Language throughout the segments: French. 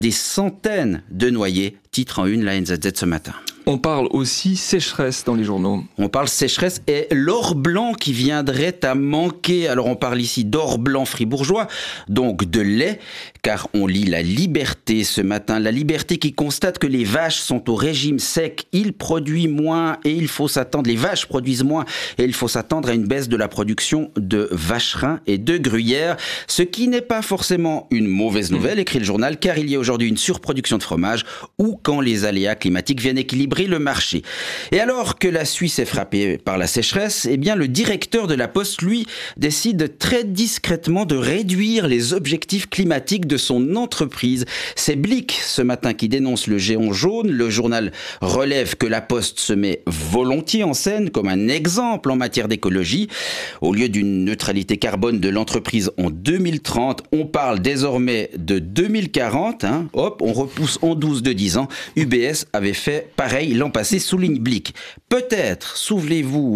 Des centaines de noyés, titre en une la NZZ ce matin. On parle aussi sécheresse dans les journaux. On parle sécheresse et l'or blanc qui viendrait à manquer. Alors on parle ici d'or blanc fribourgeois, donc de lait, car on lit La Liberté ce matin. La Liberté qui constate que les vaches sont au régime sec. Ils produisent moins et il faut s'attendre, les vaches produisent moins et il faut s'attendre à une baisse de la production de vacherins et de gruyères. Ce qui n'est pas forcément une mauvaise nouvelle, écrit le journal, car il y a aujourd'hui une surproduction de fromage ou quand les aléas climatiques viennent équilibrer le marché. Et alors que la Suisse est frappée par la sécheresse, eh bien le directeur de la Poste, lui, décide très discrètement de réduire les objectifs climatiques de son entreprise. C'est Blick ce matin qui dénonce le géant jaune. Le journal relève que la Poste se met volontiers en scène comme un exemple en matière d'écologie. Au lieu d'une neutralité carbone de l'entreprise en 2030, on parle désormais de 2040. Hop, on repousse en 12 de 10 ans. UBS avait fait pareil l'an passé, souligne Blick. Peut-être souffrez-vous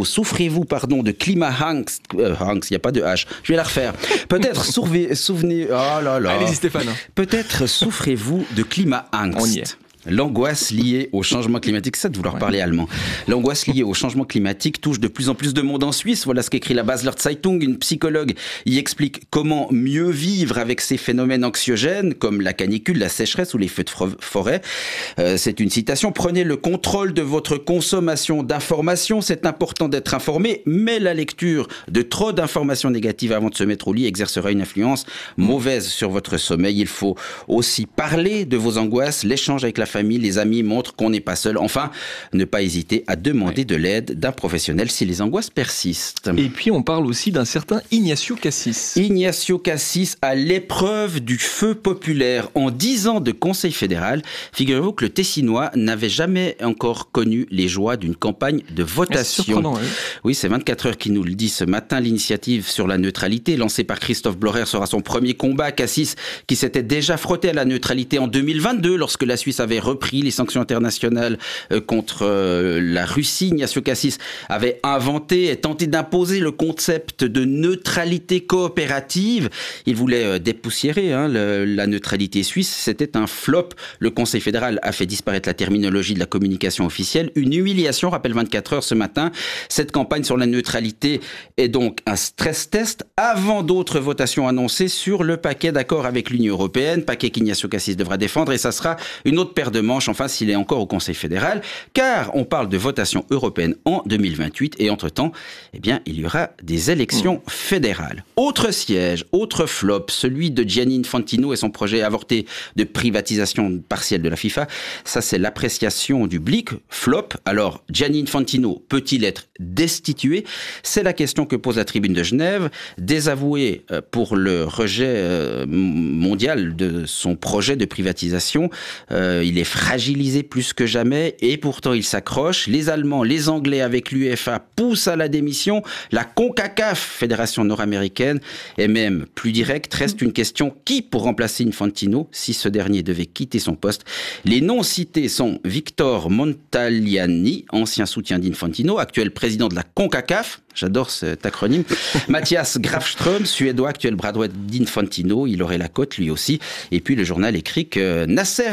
de climat angst, il n'y a pas de H, je vais la refaire. Peut-être souvenez, oh là là. Allez-y Stéphane. Peut-être souffrez-vous de climat angst. On y est. L'angoisse liée au changement climatique, c'est ça de vouloir parler allemand. L'angoisse liée au changement climatique touche de plus en plus de monde en Suisse. Voilà ce qu'écrit la Basler Zeitung. Une psychologue y explique comment mieux vivre avec ces phénomènes anxiogènes comme la canicule, la sécheresse ou les feux de forêt. C'est une citation. Prenez le contrôle de votre consommation d'informations. C'est important d'être informé, mais la lecture de trop d'informations négatives avant de se mettre au lit exercera une influence mauvaise sur votre sommeil. Il faut aussi parler de vos angoisses. L'échange avec la famille, les amis montrent qu'on n'est pas seul. Enfin, ne pas hésiter à demander de l'aide d'un professionnel si les angoisses persistent. Et puis on parle aussi d'un certain Ignacio Cassis. Ignacio Cassis à l'épreuve du feu populaire. En 10 ans de Conseil fédéral, figurez-vous que le Tessinois n'avait jamais encore connu les joies d'une campagne de votation. C'est surprenant, oui. Oui, c'est 24 heures qui nous le dit ce matin. L'initiative sur la neutralité lancée par Christophe Blorer sera son premier combat. Cassis, qui s'était déjà frotté à la neutralité en 2022 lorsque la Suisse avait repris les sanctions internationales contre la Russie. Ignacio Cassis avait inventé et tenté d'imposer le concept de neutralité coopérative. Il voulait dépoussiérer la neutralité suisse. C'était un flop. Le Conseil fédéral a fait disparaître la terminologie de la communication officielle. Une humiliation, rappelle 24 heures ce matin. Cette campagne sur la neutralité est donc un stress test avant d'autres votations annoncées sur le paquet d'accord avec l'Union européenne. Paquet qu'Ignacio Cassis devra défendre et ça sera une autre paire de manches, enfin s'il est encore au Conseil fédéral, car on parle de votation européenne en 2028 et entre-temps, eh bien, il y aura des élections fédérales. Autre siège, autre flop, celui de Gianni Infantino et son projet avorté de privatisation partielle de la FIFA. Ça, c'est l'appréciation du Blick. Flop. Alors, Gianni Infantino peut-il être destitué? C'est la question que pose la Tribune de Genève. Désavoué pour le rejet mondial de son projet de privatisation, il est fragilisé plus que jamais et pourtant il s'accroche. Les Allemands, les Anglais avec l'UEFA poussent à la démission. La CONCACAF, Fédération nord-américaine, est même plus directe. Reste une question, qui pour remplacer Infantino si ce dernier devait quitter son poste? Les noms cités sont Victor Montagliani, ancien soutien d'Infantino, actuel président de la CONCACAF. J'adore cet acronyme. Mathias Grafström, suédois, actuel bras droit d'Infantino. Il aurait la cote, lui aussi. Et puis, le journal écrit que Nasser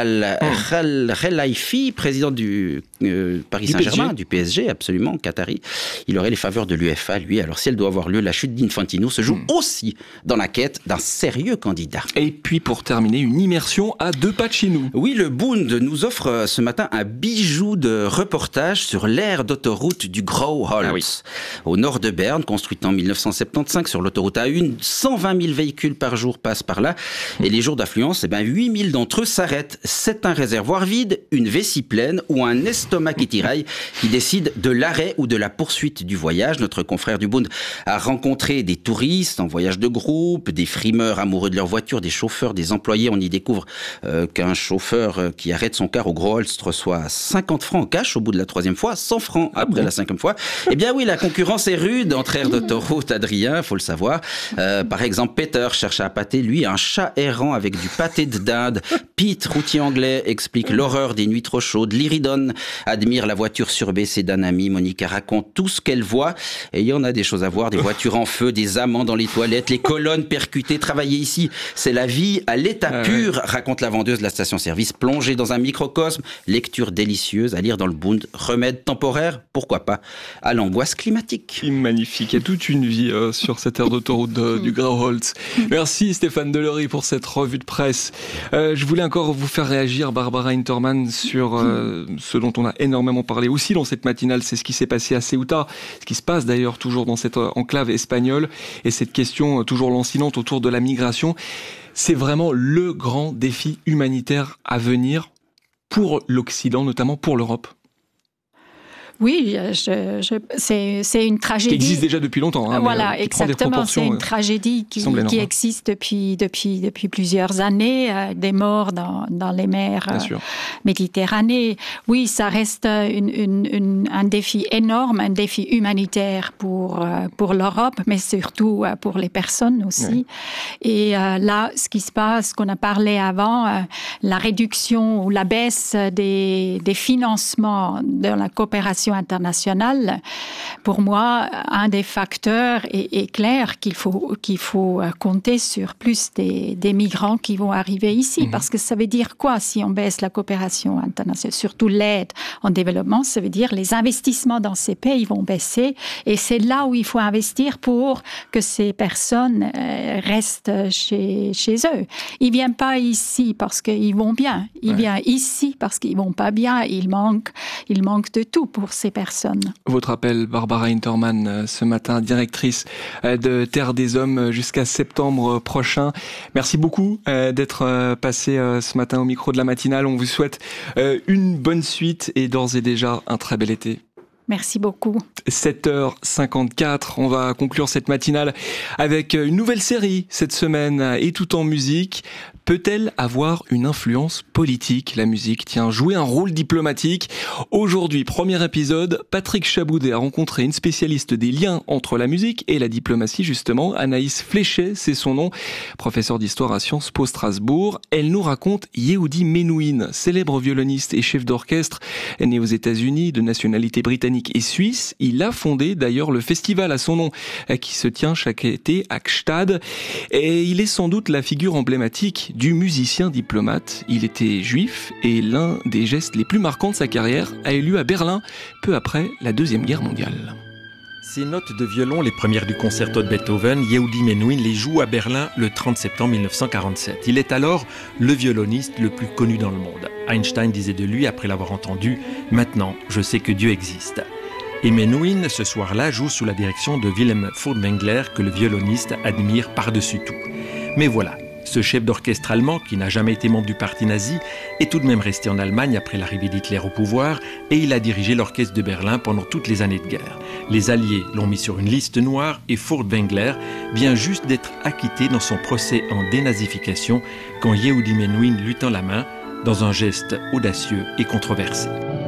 Al-Khelaifi, président du Paris Saint-Germain, du PSG, absolument, Qatari, il aurait les faveurs de l'UEFA, lui. Alors, si elle doit avoir lieu, la chute d'Infantino se joue aussi dans la quête d'un sérieux candidat. Et puis, pour terminer, une immersion à 2 pas de chez nous. Oui, le Bund nous offre ce matin un bijou de reportage sur l'aire d'autoroute du Grauholz. Ah oui. Au nord de Berne, construite en 1975 sur l'autoroute A1, 120 000 véhicules par jour passent par là. Et les jours d'affluence, 8 000 d'entre eux s'arrêtent. C'est un réservoir vide, une vessie pleine ou un estomac qui tiraille qui décide de l'arrêt ou de la poursuite du voyage. Notre confrère du Bund a rencontré des touristes en voyage de groupe, des frimeurs amoureux de leur voiture, des chauffeurs, des employés. On y découvre qu'un chauffeur qui arrête son car au Grauholz reçoit 50 francs en cash au bout de la 3e fois, 100 francs après la 5e fois. Eh bien oui, la concurrence concurrence est rude entre aires d'autoroute, Adrien, faut le savoir. Par exemple, Peter cherche à appâter, lui, un chat errant avec du pâté de dinde. Pete, routier anglais, explique l'horreur des nuits trop chaudes. Lyridon admire la voiture surbaissée d'un ami. Monica raconte tout ce qu'elle voit. Et il y en a des choses à voir, des voitures en feu, des amants dans les toilettes, les colonnes percutées. Travailler ici, c'est la vie à l'état pur, raconte la vendeuse de la station-service. Plongée dans un microcosme, lecture délicieuse à lire dans le Bund. Remède temporaire, pourquoi pas, à l'angoisse climatique. Magnifique, il y a toute une vie sur cette aire d'autoroute du Grauholz. Merci Stéphane Delory pour cette revue de presse. Je voulais encore vous faire réagir, Barbara Hintermann, sur ce dont on a énormément parlé aussi dans cette matinale, c'est ce qui s'est passé à Ceuta, ce qui se passe d'ailleurs toujours dans cette enclave espagnole, et cette question toujours lancinante autour de la migration. C'est vraiment le grand défi humanitaire à venir pour l'Occident, notamment pour l'Europe. Oui, c'est une tragédie. Qui existe déjà depuis longtemps. Hein, voilà, exactement. C'est une tragédie qui existe depuis plusieurs années, des morts dans les mers Méditerranée. Oui, ça reste un défi énorme, un défi humanitaire pour l'Europe, mais surtout pour les personnes aussi. Oui. Et là, ce qui se passe, qu'on a parlé avant, la réduction ou la baisse des financements de la coopération internationale, pour moi, un des facteurs est clair qu'il faut compter sur plus des migrants qui vont arriver ici. Parce que ça veut dire quoi si on baisse la coopération internationale? Surtout l'aide en développement, ça veut dire les investissements dans ces pays vont baisser. Et c'est là où il faut investir pour que ces personnes restent chez eux. Ils ne viennent pas ici parce qu'ils vont bien. Ils viennent ici parce qu'ils ne vont pas bien. Il manque de tout pour ces personnes. Votre appel, Barbara Hintermann, ce matin, directrice de Terre des Hommes jusqu'à septembre prochain. Merci beaucoup d'être passé ce matin au micro de la matinale. On vous souhaite une bonne suite et d'ores et déjà un très bel été. Merci beaucoup. 7h54, on va conclure cette matinale avec une nouvelle série cette semaine et tout en musique. Peut-elle avoir une influence politique, la musique? Tiens, jouer un rôle diplomatique. Aujourd'hui, premier épisode, Patrick Chaboudet a rencontré une spécialiste des liens entre la musique et la diplomatie, justement. Anaïs Fléchet, c'est son nom, professeur d'histoire à Sciences Po Strasbourg. Elle nous raconte Yehudi Menuhin, célèbre violoniste et chef d'orchestre, né aux États-Unis, de nationalité britannique et suisse. Il a fondé d'ailleurs le festival à son nom, qui se tient chaque été à Gstaad. Et il est sans doute la figure emblématique du musicien diplomate. Il était juif et l'un des gestes les plus marquants de sa carrière a eu lieu à Berlin, peu après la Deuxième Guerre mondiale. Ces notes de violon, les premières du concerto de Beethoven, Yehudi Menuhin les joue à Berlin le 30 septembre 1947. Il est alors le violoniste le plus connu dans le monde. Einstein disait de lui, après l'avoir entendu, « Maintenant, je sais que Dieu existe ». Et Menuhin, ce soir-là, joue sous la direction de Wilhelm Furtwängler, que le violoniste admire par-dessus tout. Mais voilà, ce chef d'orchestre allemand, qui n'a jamais été membre du parti nazi, est tout de même resté en Allemagne après l'arrivée d'Hitler au pouvoir, et il a dirigé l'orchestre de Berlin pendant toutes les années de guerre. Les Alliés l'ont mis sur une liste noire et Furtwängler vient juste d'être acquitté dans son procès en dénazification quand Yehudi Menuhin lui tend la main dans un geste audacieux et controversé.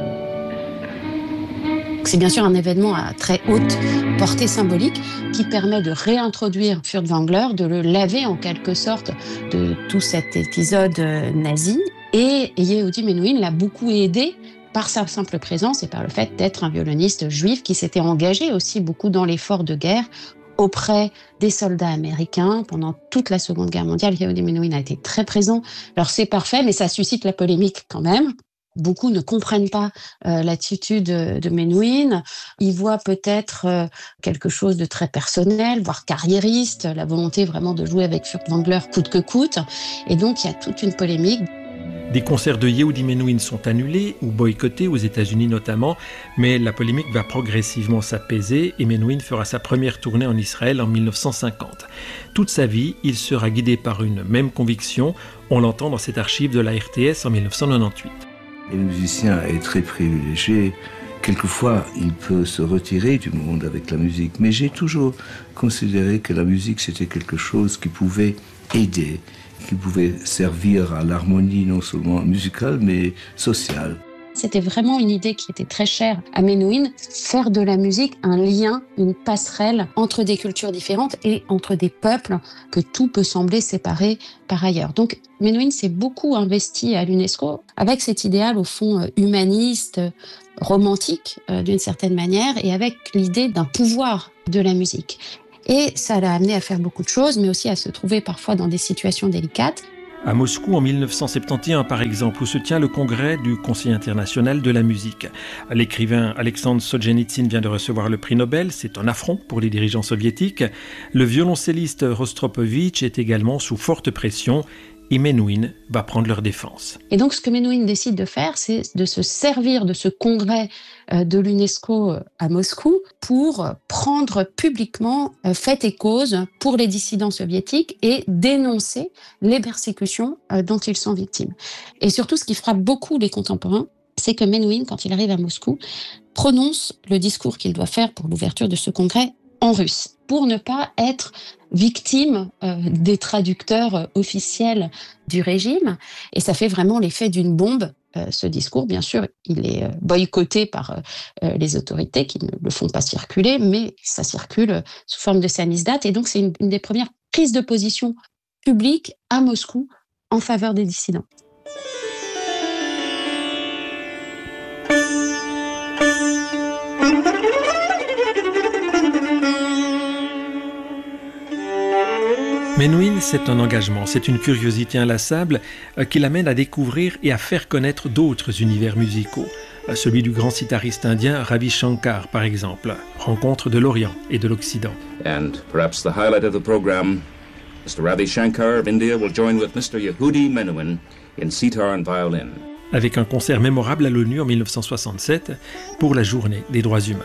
C'est bien sûr un événement à très haute portée symbolique qui permet de réintroduire Furtwängler, de le laver en quelque sorte de tout cet épisode nazi. Et Yehudi Menuhin l'a beaucoup aidé par sa simple présence et par le fait d'être un violoniste juif qui s'était engagé aussi beaucoup dans l'effort de guerre auprès des soldats américains. Pendant toute la Seconde Guerre mondiale, Yehudi Menuhin a été très présent. Alors c'est parfait, mais ça suscite la polémique quand même. Beaucoup ne comprennent pas l'attitude de Menuhin. Ils voient peut-être quelque chose de très personnel, voire carriériste, la volonté vraiment de jouer avec Furtwängler coûte que coûte. Et donc, il y a toute une polémique. Des concerts de Yehudi Menuhin sont annulés ou boycottés, aux États-Unis notamment, mais la polémique va progressivement s'apaiser et Menuhin fera sa première tournée en Israël en 1950. Toute sa vie, il sera guidé par une même conviction. On l'entend dans cette archive de la RTS en 1998. Et le musicien est très privilégié. Quelquefois, il peut se retirer du monde avec la musique. Mais j'ai toujours considéré que la musique, c'était quelque chose qui pouvait aider, qui pouvait servir à l'harmonie non seulement musicale, mais sociale. c'était vraiment une idée qui était très chère à Menuhin, faire de la musique un lien, une passerelle entre des cultures différentes et entre des peuples que tout peut sembler séparé par ailleurs. Donc Menuhin s'est beaucoup investi à l'UNESCO avec cet idéal au fond humaniste, romantique d'une certaine manière, et avec l'idée d'un pouvoir de la musique. Et ça l'a amené à faire beaucoup de choses, mais aussi à se trouver parfois dans des situations délicates. À Moscou, en 1971, par exemple, où se tient le congrès du Conseil international de la musique. L'écrivain Alexandre Solzhenitsyn vient de recevoir le prix Nobel. C'est un affront pour les dirigeants soviétiques. Le violoncelliste Rostropovitch est également sous forte pression. Et Menuhin va prendre leur défense. Et donc, ce que Menuhin décide de faire, c'est de se servir de ce congrès de l'UNESCO à Moscou pour prendre publiquement fait et cause pour les dissidents soviétiques et dénoncer les persécutions dont ils sont victimes. Et surtout, ce qui frappe beaucoup les contemporains, c'est que Menuhin, quand il arrive à Moscou, prononce le discours qu'il doit faire pour l'ouverture de ce congrès en russe, pour ne pas être victime des traducteurs officiels du régime. Et ça fait vraiment l'effet d'une bombe. Ce discours, bien sûr, il est boycotté par les autorités qui ne le font pas circuler, mais ça circule sous forme de samizdat. Et donc, c'est une des premières prises de position publiques à Moscou en faveur des dissidents. Menuhin, c'est un engagement, c'est une curiosité inlassable qui l'amène à découvrir et à faire connaître d'autres univers musicaux. Celui du grand sitariste indien Ravi Shankar, par exemple. Rencontre de l'Orient et de l'Occident. And perhaps the highlight of the program, Mr. Ravi Shankar of India will join with Mr. Yehudi Menuhin in sitar and violin. Avec un concert mémorable à l'ONU en 1967 pour la Journée des droits humains.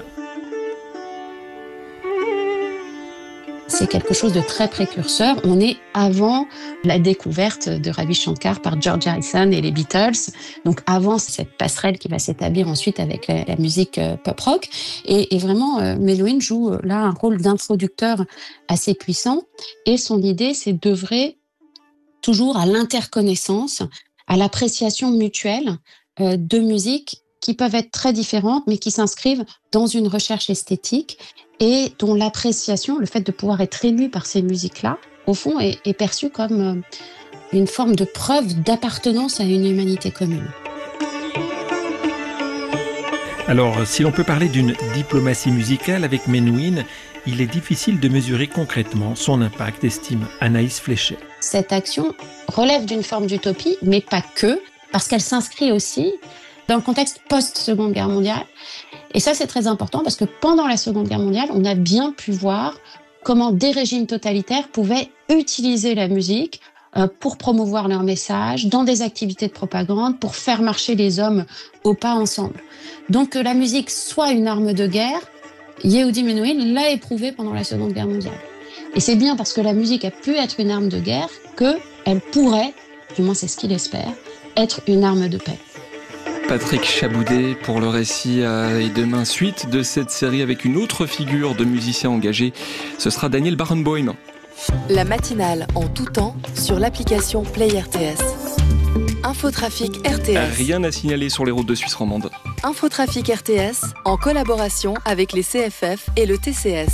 C'est quelque chose de très précurseur. On est avant la découverte de Ravi Shankar par George Harrison et les Beatles, donc avant cette passerelle qui va s'établir ensuite avec la musique pop-rock. Et vraiment, Menuhin joue là un rôle d'introducteur assez puissant. Et son idée, c'est d'œuvrer toujours à l'interconnaissance, à l'appréciation mutuelle de musiques qui peuvent être très différentes, mais qui s'inscrivent dans une recherche esthétique et dont l'appréciation, le fait de pouvoir être ému par ces musiques-là, au fond, est perçu comme une forme de preuve d'appartenance à une humanité commune. Alors, si l'on peut parler d'une diplomatie musicale avec Menuhin, il est difficile de mesurer concrètement son impact, estime Anaïs Fléchet. Cette action relève d'une forme d'utopie, mais pas que, parce qu'elle s'inscrit aussi dans le contexte post-Seconde Guerre mondiale. Et ça, c'est très important parce que pendant la Seconde Guerre mondiale, on a bien pu voir comment des régimes totalitaires pouvaient utiliser la musique pour promouvoir leur message dans des activités de propagande, pour faire marcher les hommes au pas ensemble. Donc que la musique soit une arme de guerre, Yehudi Menuhin l'a éprouvé pendant la Seconde Guerre mondiale. Et c'est bien parce que la musique a pu être une arme de guerre qu'elle pourrait, du moins c'est ce qu'il espère, être une arme de paix. Patrick Chaboudet pour le récit et demain suite de cette série avec une autre figure de musicien engagé. Ce sera Daniel Barenboim. La matinale en tout temps sur l'application Play RTS. Infotrafic RTS. Rien à signaler sur les routes de Suisse romande. Infotrafic RTS en collaboration avec les CFF et le TCS.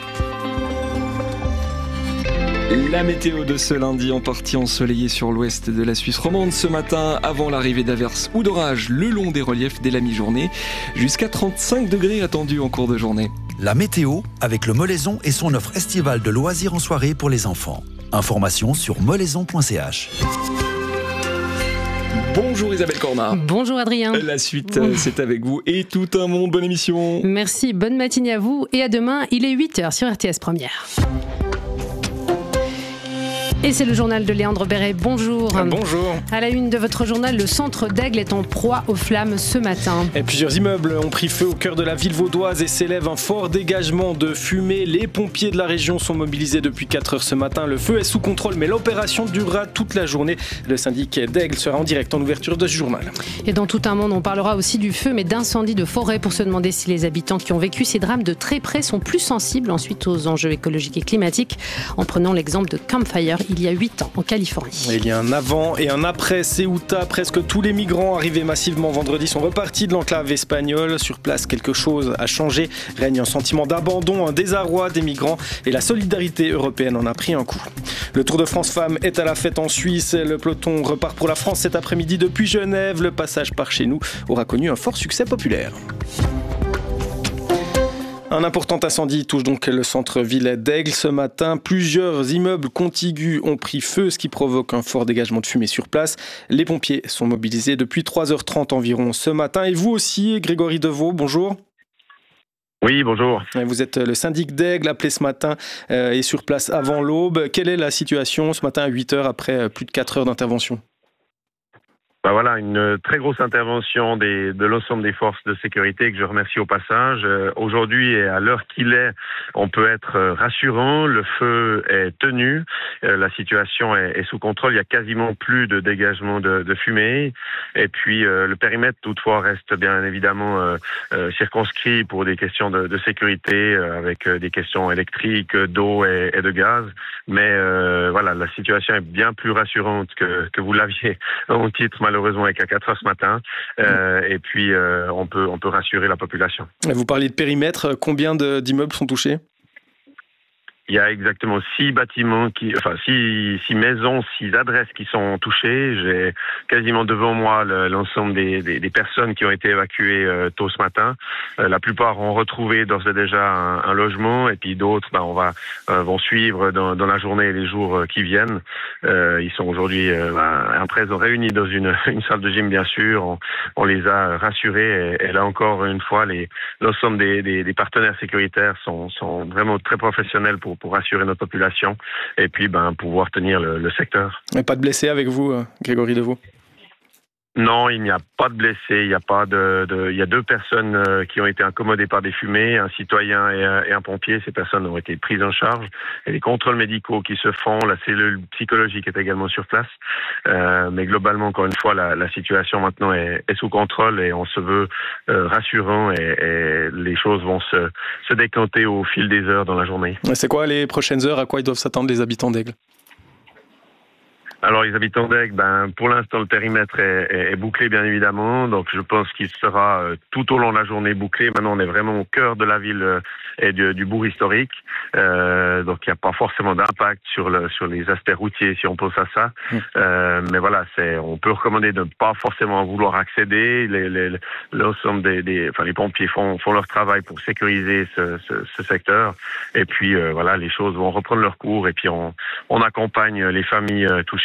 La météo de ce lundi en partie ensoleillée sur l'ouest de la Suisse romande ce matin avant l'arrivée d'averses ou d'orages le long des reliefs dès la mi-journée. Jusqu'à 35 degrés attendus en cours de journée. La météo avec le Molaison et son offre estivale de loisirs en soirée pour les enfants. Informations sur molaison.ch. Bonjour Isabelle Cornard. Bonjour Adrien. La suite, c'est avec vous et tout un monde. Bonne émission. Merci, bonne matinée à vous et à demain. Il est 8h sur RTS Première. Et c'est le journal de Léandre Béret. Bonjour. Bonjour. À la une de votre journal, le centre d'Aigle est en proie aux flammes ce matin. Et plusieurs immeubles ont pris feu au cœur de la ville vaudoise et s'élève un fort dégagement de fumée. Les pompiers de la région sont mobilisés depuis 4 heures ce matin. Le feu est sous contrôle, mais l'opération durera toute la journée. Le syndic d'Aigle sera en direct en ouverture de ce journal. Et dans tout un monde, on parlera aussi du feu, mais d'incendies de forêt pour se demander si les habitants qui ont vécu ces drames de très près sont plus sensibles ensuite aux enjeux écologiques et climatiques. En prenant l'exemple de Campfire, il il y a 8 ans en Californie. Il y a un avant et un après Ceuta. Presque tous les migrants arrivés massivement vendredi sont repartis de l'enclave espagnole. Sur place, quelque chose a changé. Règne un sentiment d'abandon, un désarroi des migrants et la solidarité européenne en a pris un coup. Le Tour de France Femmes est à la fête en Suisse. Le peloton repart pour la France cet après-midi depuis Genève. Le passage par chez nous aura connu un fort succès populaire. Un important incendie touche donc le centre-ville d'Aigle ce matin. Plusieurs immeubles contigus ont pris feu, ce qui provoque un fort dégagement de fumée sur place. Les pompiers sont mobilisés depuis 3h30 environ ce matin. Et vous aussi, Grégory Deveau, bonjour. Oui, bonjour. Vous êtes le syndic d'Aigle, appelé ce matin et sur place avant l'aube. Quelle est la situation ce matin à 8h après plus de 4 heures d'intervention ? Voilà, une très grosse intervention de l'ensemble des forces de sécurité que je remercie au passage. Aujourd'hui et à l'heure qu'il est, on peut être rassurant. Le feu est tenu, la situation est sous contrôle. Il y a quasiment plus de dégagement de fumée. Et puis le périmètre toutefois reste bien évidemment circonscrit pour des questions de sécurité, avec des questions électriques, d'eau et de gaz. Mais voilà, la situation est bien plus rassurante que vous l'aviez en titre malheureusement avec à 4 heures ce matin. Et puis on peut rassurer la population. Vous parliez de périmètre, combien d'immeubles sont touchés ? Il y a exactement 6 bâtiments, 6 maisons, 6 adresses qui sont touchées. J'ai quasiment devant moi l'ensemble des personnes qui ont été évacuées tôt ce matin. La plupart ont retrouvé d'ores et déjà un logement, et puis d'autres vont suivre dans la journée et les jours qui viennent. Ils sont aujourd'hui à présent réunis dans une salle de gym, bien sûr. On les a rassurés, et là encore une fois, l'ensemble des partenaires sécuritaires sont vraiment très professionnels pour rassurer notre population et puis pouvoir tenir le secteur. Et pas de blessés avec vous, Grégory Deveau ? Non, il n'y a pas de blessés. Il y a 2 personnes qui ont été incommodées par des fumées, un citoyen et un pompier. Ces personnes ont été prises en charge. Et les contrôles médicaux qui se font, la cellule psychologique est également sur place. Mais globalement, encore une fois, la situation maintenant est sous contrôle et on se veut rassurant et les choses vont se décanter au fil des heures dans la journée. C'est quoi les prochaines heures? À quoi ils doivent s'attendre les habitants d'Aigle? Alors les habitants d'Aigle, pour l'instant le périmètre est bouclé bien évidemment, donc je pense qu'il sera tout au long de la journée bouclé. Maintenant on est vraiment au cœur de la ville et du bourg historique, donc il n'y a pas forcément d'impact sur les aspects routiers si on pense à ça. Mais voilà, on peut recommander de ne pas forcément vouloir accéder. L'ensemble les pompiers font leur travail pour sécuriser ce secteur, et puis voilà, les choses vont reprendre leur cours, et puis on accompagne les familles touchées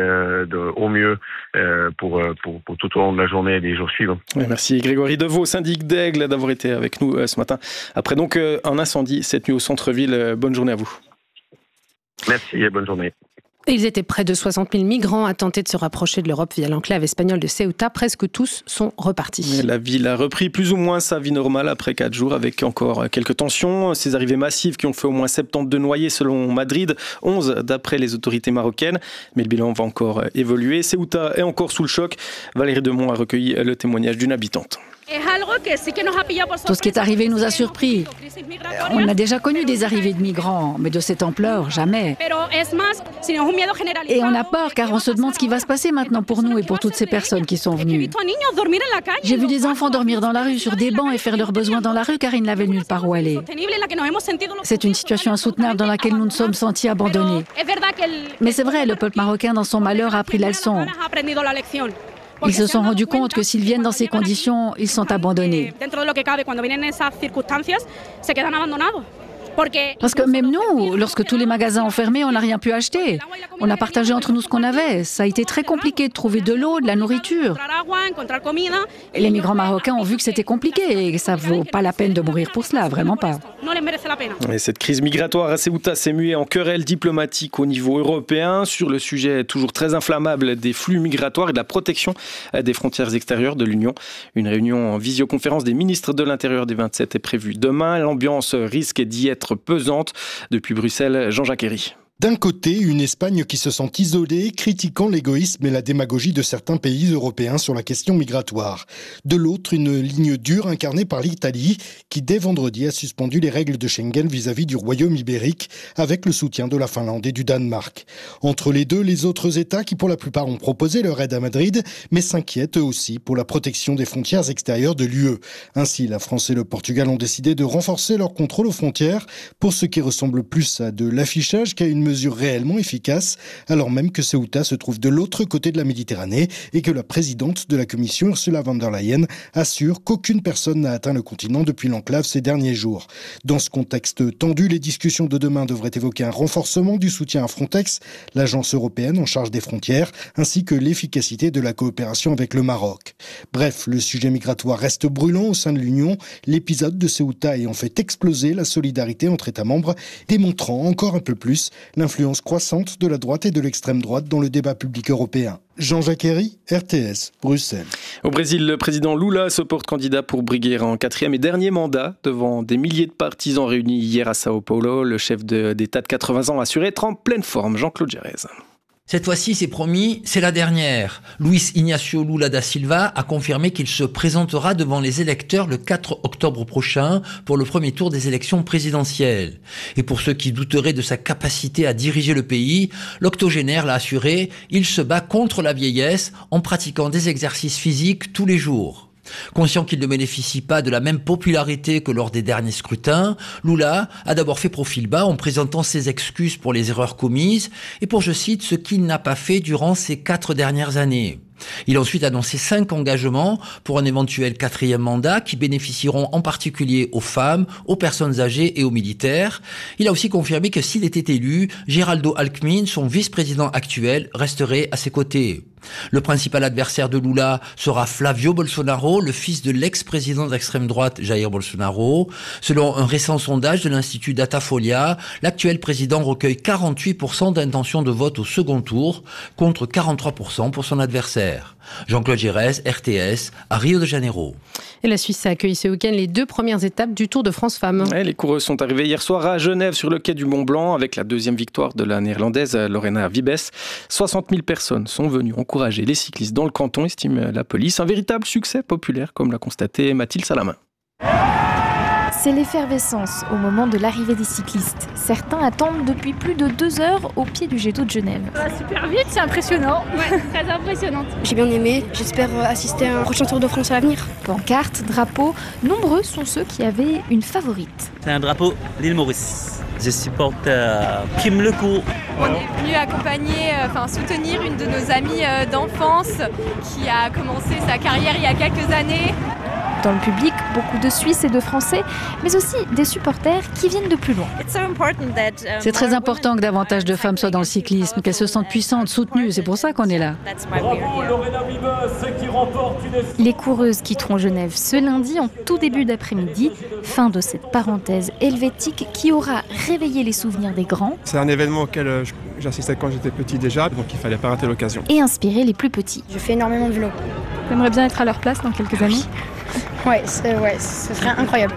au mieux pour tout au long de la journée et des jours suivants. Merci Grégory Deveau, syndic d'Aigle, d'avoir été avec nous ce matin. Après donc un incendie cette nuit au centre-ville. Bonne journée à vous. Merci et bonne journée. Ils étaient près de 60 000 migrants à tenter de se rapprocher de l'Europe via l'enclave espagnole de Ceuta. Presque tous sont repartis. La ville a repris plus ou moins sa vie normale après 4 jours, avec encore quelques tensions. Ces arrivées massives qui ont fait au moins 72 noyés selon Madrid, 11 d'après les autorités marocaines. Mais le bilan va encore évoluer. Ceuta est encore sous le choc. Valérie Demont a recueilli le témoignage d'une habitante. Tout ce qui est arrivé nous a surpris. On a déjà connu des arrivées de migrants, mais de cette ampleur, jamais. Et on a peur car on se demande ce qui va se passer maintenant pour nous et pour toutes ces personnes qui sont venues. J'ai vu des enfants dormir dans la rue sur des bancs et faire leurs besoins dans la rue car ils n'avaient nulle part où aller. C'est une situation insoutenable dans laquelle nous nous sommes sentis abandonnés. Mais c'est vrai, le peuple marocain dans son malheur a appris la leçon. Ils se sont rendus compte que s'ils viennent dans ces conditions, ils sont abandonnés. Parce que même nous, lorsque tous les magasins ont fermé, on n'a rien pu acheter. On a partagé entre nous ce qu'on avait. Ça a été très compliqué de trouver de l'eau, de la nourriture. Et les migrants marocains ont vu que c'était compliqué et que ça ne vaut pas la peine de mourir pour cela, vraiment pas. Et cette crise migratoire à Ceuta s'est muée en querelle diplomatique au niveau européen sur le sujet toujours très inflammable des flux migratoires et de la protection des frontières extérieures de l'Union. Une réunion en visioconférence des ministres de l'Intérieur des 27 est prévue demain. L'ambiance risque d'y être pesante. Depuis Bruxelles, Jean-Jacques Herry. D'un côté, une Espagne qui se sent isolée, critiquant l'égoïsme et la démagogie de certains pays européens sur la question migratoire. De l'autre, une ligne dure incarnée par l'Italie, qui dès vendredi a suspendu les règles de Schengen vis-à-vis du royaume ibérique, avec le soutien de la Finlande et du Danemark. Entre les deux, les autres États qui pour la plupart ont proposé leur aide à Madrid, mais s'inquiètent eux aussi pour la protection des frontières extérieures de l'UE. Ainsi, la France et le Portugal ont décidé de renforcer leur contrôle aux frontières, pour ce qui ressemble plus à de l'affichage qu'à une mesure réellement efficace, alors même que Ceuta se trouve de l'autre côté de la Méditerranée et que la présidente de la Commission, Ursula von der Leyen, assure qu'aucune personne n'a atteint le continent depuis l'enclave ces derniers jours. Dans ce contexte tendu, les discussions de demain devraient évoquer un renforcement du soutien à Frontex, l'agence européenne en charge des frontières, ainsi que l'efficacité de la coopération avec le Maroc. Bref, le sujet migratoire reste brûlant au sein de l'Union, l'épisode de Ceuta ayant fait exploser la solidarité entre États membres, démontrant encore un peu plus l'influence croissante de la droite et de l'extrême droite dans le débat public européen. Jean-Jacques Herry, RTS, Bruxelles. Au Brésil, le président Lula se porte candidat pour briguer un 4e et dernier mandat devant des milliers de partisans réunis hier à Sao Paulo. Le chef d'État de 80 ans assuré être en pleine forme. Jean-Claude Gérez. Cette fois-ci, c'est promis, c'est la dernière. Luis Ignacio Lula da Silva a confirmé qu'il se présentera devant les électeurs le 4 octobre prochain pour le premier tour des élections présidentielles. Et pour ceux qui douteraient de sa capacité à diriger le pays, l'octogénaire l'a assuré, il se bat contre la vieillesse en pratiquant des exercices physiques tous les jours. Conscient qu'il ne bénéficie pas de la même popularité que lors des derniers scrutins, Lula a d'abord fait profil bas en présentant ses excuses pour les erreurs commises et pour, je cite, ce qu'il n'a pas fait durant ces 4 dernières années. Il a ensuite annoncé 5 engagements pour un éventuel 4e mandat qui bénéficieront en particulier aux femmes, aux personnes âgées et aux militaires. Il a aussi confirmé que s'il était élu, Geraldo Alckmin, son vice-président actuel, resterait à ses côtés. Le principal adversaire de Lula sera Flavio Bolsonaro, le fils de l'ex-président d'extrême droite Jair Bolsonaro. Selon un récent sondage de l'Institut Datafolia, l'actuel président recueille 48% d'intentions de vote au second tour, contre 43% pour son adversaire. Jean-Claude Gérez, RTS, à Rio de Janeiro. Et la Suisse a accueilli ce week-end les 2 premières étapes du Tour de France Femmes. Ouais, les coureuses sont arrivées hier soir à Genève sur le quai du Mont-Blanc avec la 2e victoire de la néerlandaise Lorena Wiebes. 60 000 personnes sont venues encourager les cyclistes dans le canton, estime la police. Un véritable succès populaire, comme l'a constaté Mathilde Salamin. C'est l'effervescence au moment de l'arrivée des cyclistes. Certains attendent depuis plus de 2 heures au pied du jet d'eau de Genève. Ça va super vite, c'est impressionnant. Ouais, très impressionnant. J'ai bien aimé, j'espère assister à un prochain Tour de France à l'avenir. Pancartes, drapeaux, nombreux sont ceux qui avaient une favorite. C'est un drapeau l'île Maurice. Je supporte Kim Lecourt. On est venu accompagner, soutenir une de nos amies d'enfance qui a commencé sa carrière il y a quelques années. Dans le public, beaucoup de Suisses et de Français, mais aussi des supporters qui viennent de plus loin. C'est très important que davantage de femmes soient dans le cyclisme, qu'elles se sentent puissantes, soutenues, c'est pour ça qu'on est là. Bravo Lorena Wiebes qui remporte une... Les coureuses quitteront Genève ce lundi en tout début d'après-midi, fin de cette parenthèse helvétique qui aura réveillé les souvenirs des grands. C'est un événement auquel j'assistais quand j'étais petit déjà, donc il fallait pas rater l'occasion. Et inspirer les plus petits. Je fais énormément de vélo. J'aimerais bien être à leur place dans quelques années. Ouais, ce serait incroyable.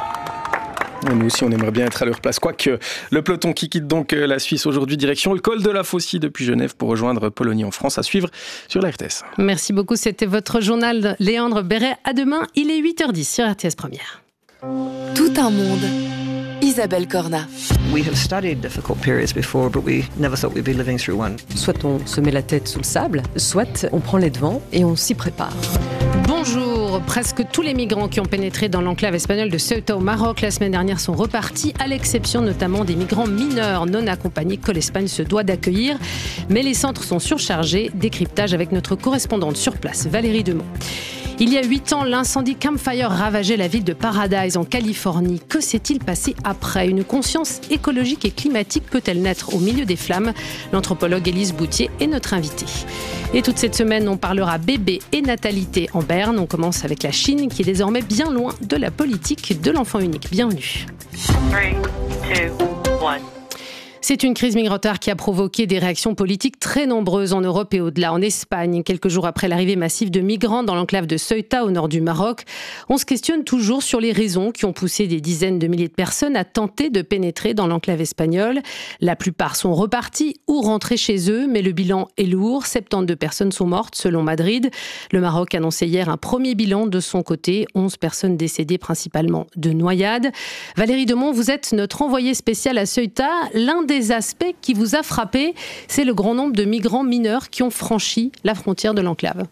Et nous aussi, on aimerait bien être à leur place. Quoique, le peloton qui quitte donc la Suisse aujourd'hui, direction le col de la Faucille depuis Genève pour rejoindre Pologne en France, à suivre sur la RTS. Merci beaucoup, c'était votre journal Léandre Béret. À demain, il est 8h10 sur RTS Première. Tout un monde. Isabelle Corna. We have studied difficult periods before, but we never thought we'd be living through one. Soit on se met la tête sous le sable, soit on prend les devants et on s'y prépare. Bonjour. Presque tous les migrants qui ont pénétré dans l'enclave espagnole de Ceuta au Maroc la semaine dernière sont repartis, à l'exception notamment des migrants mineurs non accompagnés que l'Espagne se doit d'accueillir. Mais les centres sont surchargés. Décryptage avec notre correspondante sur place, Valérie Demont. Il y a 8 ans, l'incendie Campfire ravageait la ville de Paradise en Californie. Que s'est-il passé après ? Une conscience écologique et climatique peut-elle naître au milieu des flammes ? L'anthropologue Élise Boutier est notre invitée. Et toute cette semaine, on parlera bébé et natalité en Berne. On commence avec la Chine qui est désormais bien loin de la politique de l'enfant unique. Bienvenue. 3, 2, 1. C'est une crise migratoire qui a provoqué des réactions politiques très nombreuses en Europe et au-delà. En Espagne, quelques jours après l'arrivée massive de migrants dans l'enclave de Ceuta au nord du Maroc, on se questionne toujours sur les raisons qui ont poussé des dizaines de milliers de personnes à tenter de pénétrer dans l'enclave espagnole. La plupart sont repartis ou rentrés chez eux, mais le bilan est lourd. 72 personnes sont mortes selon Madrid. Le Maroc annonçait hier un premier bilan de son côté, 11 personnes décédées principalement de noyades. Valérie Demont, vous êtes notre envoyée spéciale à Ceuta. L'un des aspects qui vous a frappé, c'est le grand nombre de migrants mineurs qui ont franchi la frontière de l'enclave.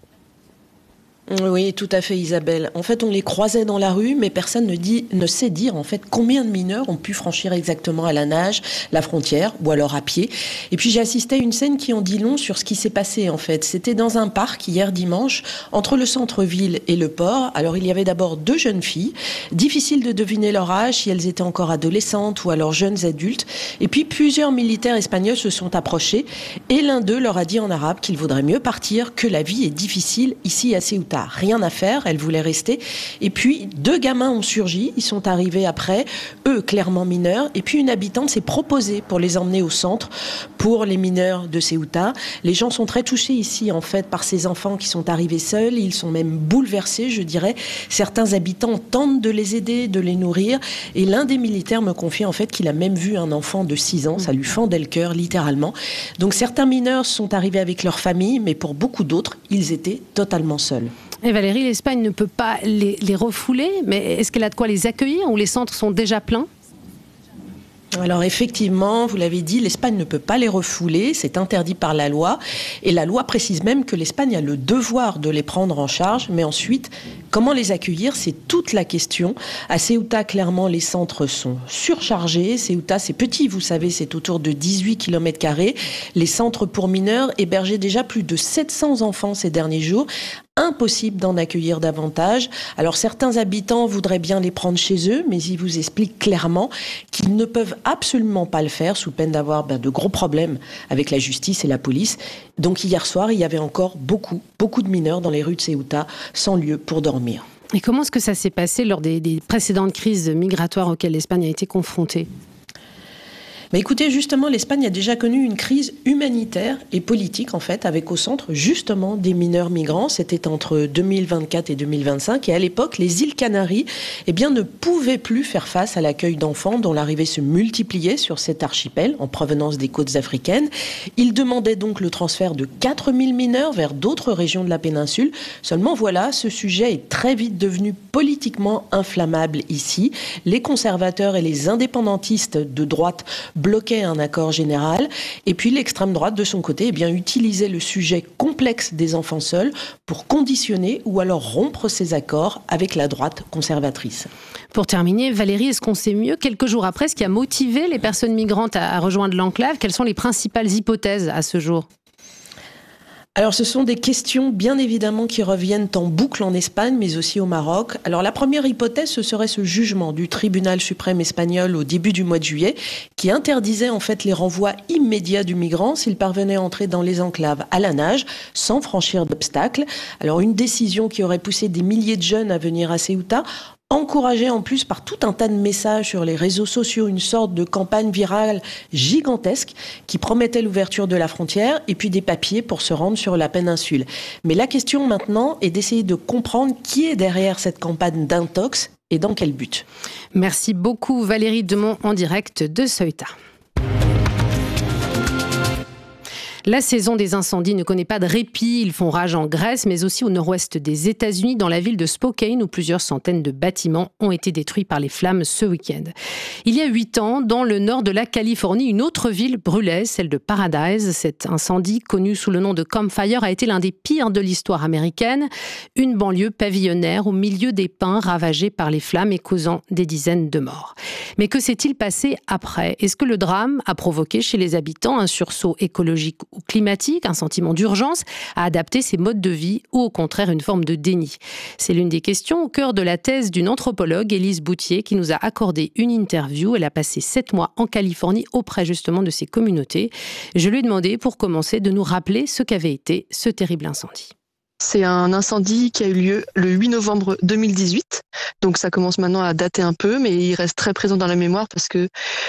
Oui, tout à fait, Isabelle. En fait, on les croisait dans la rue, mais personne ne sait dire en fait combien de mineurs ont pu franchir exactement à la nage la frontière ou alors à pied. Et puis j'ai assisté à une scène qui en dit long sur ce qui s'est passé en fait. C'était dans un parc hier dimanche, entre le centre-ville et le port. Alors il y avait d'abord 2 jeunes filles. Difficile de deviner leur âge, si elles étaient encore adolescentes ou alors jeunes adultes. Et puis plusieurs militaires espagnols se sont approchés et l'un d'eux leur a dit en arabe qu'il vaudrait mieux partir, que la vie est difficile ici à Ceuta. Rien à faire, elle voulait rester. Et puis, 2 gamins ont surgi, ils sont arrivés après, eux clairement mineurs. Et puis, une habitante s'est proposée pour les emmener au centre pour les mineurs de Ceuta. Les gens sont très touchés ici, en fait, par ces enfants qui sont arrivés seuls. Ils sont même bouleversés, je dirais. Certains habitants tentent de les aider, de les nourrir. Et l'un des militaires me confie, en fait, qu'il a même vu un enfant de 6 ans. Ça lui fendait le cœur, littéralement. Donc, certains mineurs sont arrivés avec leur famille, mais pour beaucoup d'autres, ils étaient totalement seuls. Et Valérie, l'Espagne ne peut pas les refouler, mais est-ce qu'elle a de quoi les accueillir ou les centres sont déjà pleins ? Alors effectivement, vous l'avez dit, l'Espagne ne peut pas les refouler, c'est interdit par la loi. Et la loi précise même que l'Espagne a le devoir de les prendre en charge. Mais ensuite, comment les accueillir, c'est toute la question. À Ceuta, clairement, les centres sont surchargés. Ceuta, c'est petit, vous savez, c'est autour de 18 km². Les centres pour mineurs hébergeaient déjà plus de 700 enfants ces derniers jours. Impossible d'en accueillir davantage. Alors certains habitants voudraient bien les prendre chez eux, mais ils vous expliquent clairement qu'ils ne peuvent absolument pas le faire sous peine d'avoir de gros problèmes avec la justice et la police. Donc hier soir, il y avait encore beaucoup de mineurs dans les rues de Ceuta sans lieu pour dormir. Et comment est-ce que ça s'est passé lors des précédentes crises migratoires auxquelles l'Espagne a été confrontée ? Mais écoutez, justement, l'Espagne a déjà connu une crise humanitaire et politique, en fait, avec au centre, justement, des mineurs migrants. C'était entre 2024 et 2025. Et à l'époque, les îles Canaries, ne pouvaient plus faire face à l'accueil d'enfants dont l'arrivée se multipliait sur cet archipel en provenance des côtes africaines. Ils demandaient donc le transfert de 4000 mineurs vers d'autres régions de la péninsule. Seulement, voilà, ce sujet est très vite devenu politiquement inflammable ici. Les conservateurs et les indépendantistes de droite bloquait un accord général. Et puis l'extrême droite, de son côté, utilisait le sujet complexe des enfants seuls pour conditionner ou alors rompre ces accords avec la droite conservatrice. Pour terminer, Valérie, est-ce qu'on sait mieux, quelques jours après, ce qui a motivé les personnes migrantes à rejoindre l'enclave ? Quelles sont les principales hypothèses à ce jour ? Alors ce sont des questions bien évidemment qui reviennent en boucle en Espagne mais aussi au Maroc. Alors la première hypothèse, ce serait ce jugement du tribunal suprême espagnol au début du mois de juillet qui interdisait en fait les renvois immédiats du migrant s'il parvenait à entrer dans les enclaves à la nage sans franchir d'obstacles. Alors une décision qui aurait poussé des milliers de jeunes à venir à Ceuta, encouragé en plus par tout un tas de messages sur les réseaux sociaux, une sorte de campagne virale gigantesque qui promettait l'ouverture de la frontière et puis des papiers pour se rendre sur la péninsule. Mais la question maintenant est d'essayer de comprendre qui est derrière cette campagne d'intox et dans quel but. Merci beaucoup Valérie Demont en direct de Ceuta. La saison des incendies ne connaît pas de répit. Ils font rage en Grèce, mais aussi au nord-ouest des États-Unis, dans la ville de Spokane, où plusieurs centaines de bâtiments ont été détruits par les flammes ce week-end. Il y a 8 ans, dans le nord de la Californie, une autre ville brûlait, celle de Paradise. Cet incendie, connu sous le nom de Campfire, a été l'un des pires de l'histoire américaine. Une banlieue pavillonnaire au milieu des pins ravagée par les flammes et causant des dizaines de morts. Mais que s'est-il passé après ? Est-ce que le drame a provoqué chez les habitants un sursaut écologique ou climatique, un sentiment d'urgence à adapter ses modes de vie ou au contraire une forme de déni? C'est l'une des questions au cœur de la thèse d'une anthropologue, Élise Boutier, qui nous a accordé une interview. Elle a passé 7 mois en Californie auprès justement de ces communautés. Je lui ai demandé pour commencer de nous rappeler ce qu'avait été ce terrible incendie. C'est un incendie qui a eu lieu le 8 novembre 2018 Donc ça commence maintenant à dater un peu, mais il reste très présent dans la mémoire parce que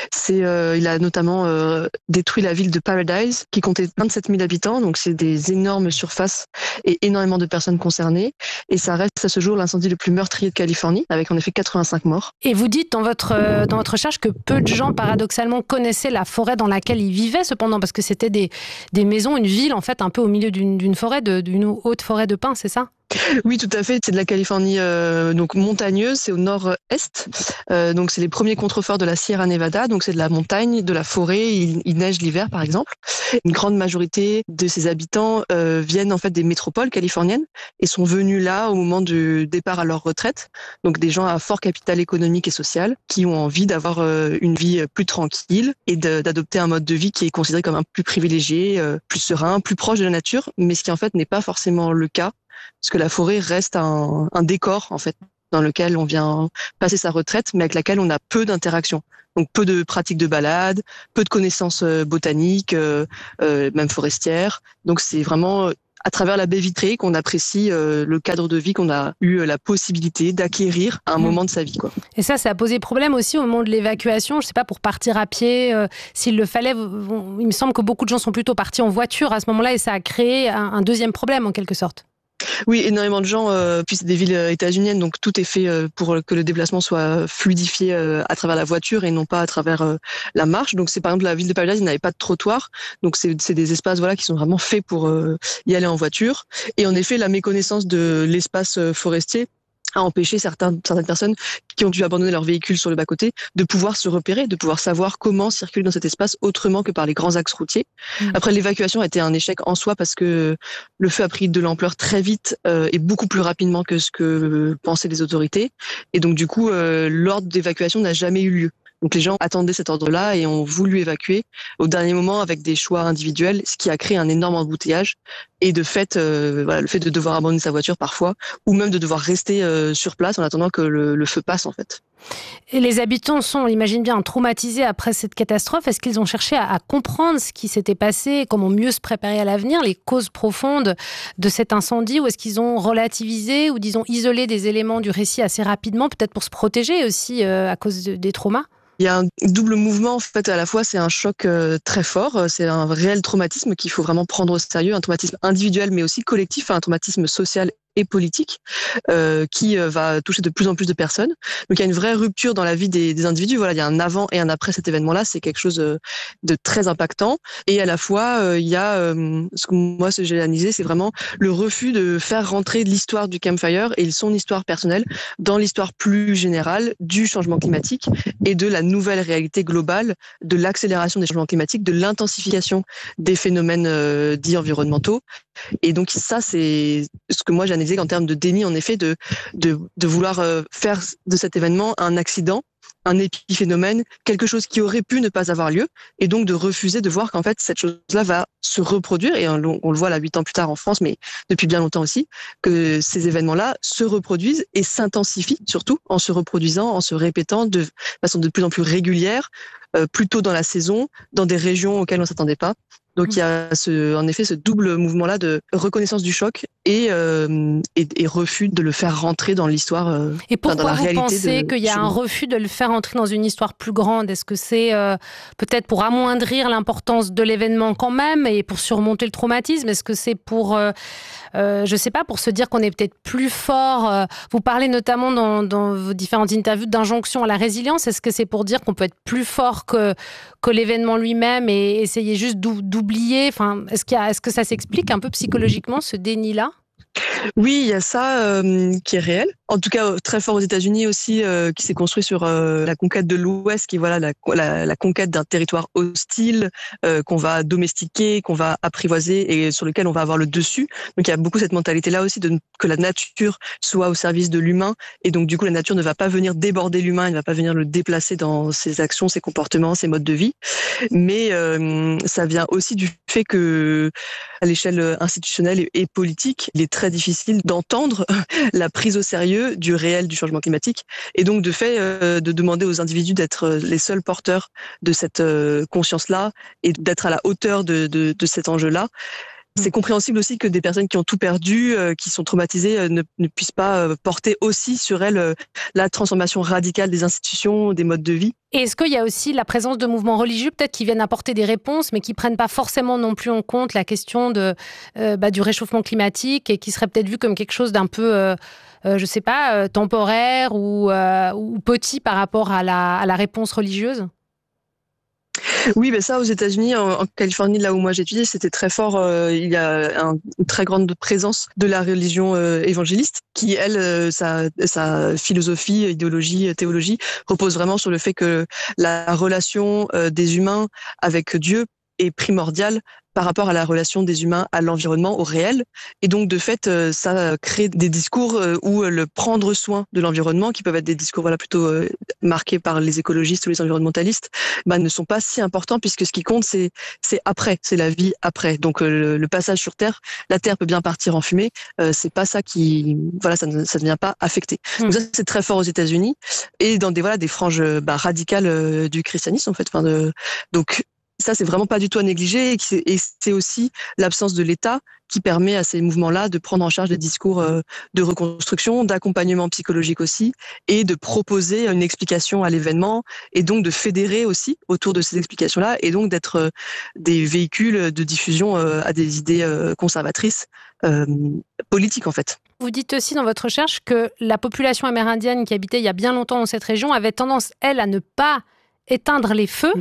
il a notamment détruit la ville de Paradise, qui comptait 27 000 habitants, donc c'est des énormes surfaces et énormément de personnes concernées. Et ça reste à ce jour l'incendie le plus meurtrier de Californie, avec en effet 85 morts. Et vous dites dans votre recherche que peu de gens, paradoxalement, connaissaient la forêt dans laquelle ils vivaient, cependant, parce que c'était des maisons, une ville, en fait, un peu au milieu d'une forêt, d'une haute forêt de pins, c'est ça ? Oui, tout à fait. C'est de la Californie donc montagneuse, c'est au nord-est. Donc c'est les premiers contreforts de la Sierra Nevada. Donc c'est de la montagne, de la forêt. Il neige l'hiver, par exemple. Une grande majorité de ces habitants viennent en fait des métropoles californiennes et sont venus là au moment du départ à leur retraite. Donc des gens à fort capital économique et social qui ont envie d'avoir une vie plus tranquille et d'adopter un mode de vie qui est considéré comme un plus privilégié, plus serein, plus proche de la nature, mais ce qui en fait n'est pas forcément le cas. Parce que la forêt reste un décor, en fait, dans lequel on vient passer sa retraite, mais avec laquelle on a peu d'interactions. Donc peu de pratiques de balade, peu de connaissances botaniques, même forestières. Donc c'est vraiment à travers la baie vitrée qu'on apprécie le cadre de vie qu'on a eu la possibilité d'acquérir à un moment de sa vie, quoi. Et ça a posé problème aussi au moment de l'évacuation, je sais pas, pour partir à pied, s'il le fallait. Il me semble que beaucoup de gens sont plutôt partis en voiture à ce moment-là et ça a créé un deuxième problème en quelque sorte. Oui, énormément de gens, puis c'est des villes états-uniennes, donc tout est fait pour que le déplacement soit fluidifié à travers la voiture et non pas à travers la marche. Donc c'est par exemple la ville de Paradise, il n'avait pas de trottoir, donc c'est des espaces qui sont vraiment faits pour y aller en voiture. Et en effet, la méconnaissance de l'espace forestier a empêché certaines personnes qui ont dû abandonner leur véhicule sur le bas-côté de pouvoir se repérer, de pouvoir savoir comment circuler dans cet espace autrement que par les grands axes routiers. Après, l'évacuation a été un échec en soi parce que le feu a pris de l'ampleur très vite et beaucoup plus rapidement que ce que pensaient les autorités. Et donc, du coup, l'ordre d'évacuation n'a jamais eu lieu. Donc les gens attendaient cet ordre-là et ont voulu évacuer au dernier moment avec des choix individuels, ce qui a créé un énorme embouteillage. Et de fait, le fait de devoir abandonner sa voiture parfois, ou même de devoir rester sur place en attendant que le feu passe en fait. Et les habitants sont, on l'imagine bien, traumatisés après cette catastrophe. Est-ce qu'ils ont cherché à comprendre ce qui s'était passé, comment mieux se préparer à l'avenir, les causes profondes de cet incendie, ou est-ce qu'ils ont relativisé ou disons isolé des éléments du récit assez rapidement, peut-être pour se protéger aussi à cause des traumas ? Il y a un double mouvement, en fait, à la fois, c'est un choc très fort, c'est un réel traumatisme qu'il faut vraiment prendre au sérieux, un traumatisme individuel, mais aussi collectif, un traumatisme social et politique qui va toucher de plus en plus de personnes. Donc il y a une vraie rupture dans la vie des individus. Voilà, il y a un avant et un après cet événement-là. C'est quelque chose de très impactant. Et à la fois, il y a ce que moi j'ai analysé, c'est vraiment le refus de faire rentrer l'histoire du campfire et son histoire personnelle dans l'histoire plus générale du changement climatique et de la nouvelle réalité globale de l'accélération des changements climatiques, de l'intensification des phénomènes dits environnementaux. Et donc ça, c'est ce que moi j'ai analysé en termes de déni, en effet, de vouloir faire de cet événement un accident, un épiphénomène, quelque chose qui aurait pu ne pas avoir lieu, et donc de refuser de voir qu'en fait cette chose-là va se reproduire, et on le voit là 8 ans plus tard en France, mais depuis bien longtemps aussi, que ces événements-là se reproduisent et s'intensifient, surtout en se reproduisant, en se répétant de façon de plus en plus régulière, plus tôt dans la saison, dans des régions auxquelles on ne s'attendait pas. Donc il y a en effet ce double mouvement-là de reconnaissance du choc et refus de le faire rentrer dans l'histoire. Et pourquoi dans la vous réalité pensez qu'il y a un refus de le faire entrer dans une histoire plus grande ? Est-ce que c'est peut-être pour amoindrir l'importance de l'événement quand même et pour surmonter le traumatisme ? Est-ce que c'est pour, je sais pas, pour se dire qu'on est peut-être plus fort ? Vous parlez notamment dans vos différentes interviews d'injonction à la résilience. Est-ce que c'est pour dire qu'on peut être plus fort que l'événement lui-même et essayer juste d'oublier ? Enfin, est-ce que ça s'explique un peu psychologiquement, ce déni-là ? Oui, il y a ça qui est réel. En tout cas, très fort aux États-Unis aussi, qui s'est construit sur la conquête de l'Ouest, qui est la conquête d'un territoire hostile qu'on va domestiquer, qu'on va apprivoiser et sur lequel on va avoir le dessus. Donc il y a beaucoup cette mentalité-là aussi que la nature soit au service de l'humain et donc du coup la nature ne va pas venir déborder l'humain, elle ne va pas venir le déplacer dans ses actions, ses comportements, ses modes de vie. Mais ça vient aussi du fait que à l'échelle institutionnelle et politique, il est très difficile d'entendre la prise au sérieux du réel du changement climatique et donc de fait de demander aux individus d'être les seuls porteurs de cette conscience-là et d'être à la hauteur de cet enjeu-là. C'est compréhensible aussi que des personnes qui ont tout perdu, qui sont traumatisées, ne puissent pas porter aussi sur elles la transformation radicale des institutions, des modes de vie. Et est-ce qu'il y a aussi la présence de mouvements religieux, peut-être qui viennent apporter des réponses, mais qui prennent pas forcément non plus en compte la question du réchauffement climatique et qui serait peut-être vu comme quelque chose d'un peu, je sais pas, temporaire ou petit par rapport à la réponse religieuse ? Oui, mais ça, aux États-Unis, en Californie, là où moi j'ai étudié, c'était très fort. Il y a une très grande présence de la religion évangéliste, qui, elle, sa philosophie, idéologie, théologie, repose vraiment sur le fait que la relation des humains avec Dieu est primordiale par rapport à la relation des humains à l'environnement, au réel. Et donc, de fait, ça crée des discours où le prendre soin de l'environnement, qui peuvent être des discours plutôt marqués par les écologistes ou les environnementalistes, ne sont pas si importants, puisque ce qui compte, c'est après, c'est la vie après. Donc, le passage sur Terre, la Terre peut bien partir en fumée, c'est pas ça qui... ça ne vient pas affecter. Donc ça, c'est très fort aux États-Unis, et dans des franges radicales du christianisme, en fait. Donc, ça, c'est vraiment pas du tout à négliger, et c'est aussi l'absence de l'État qui permet à ces mouvements-là de prendre en charge des discours de reconstruction, d'accompagnement psychologique aussi, et de proposer une explication à l'événement, et donc de fédérer aussi autour de ces explications-là, et donc d'être des véhicules de diffusion à des idées conservatrices, politiques en fait. Vous dites aussi dans votre recherche que la population amérindienne qui habitait il y a bien longtemps dans cette région avait tendance, elle, à ne pas éteindre les feux.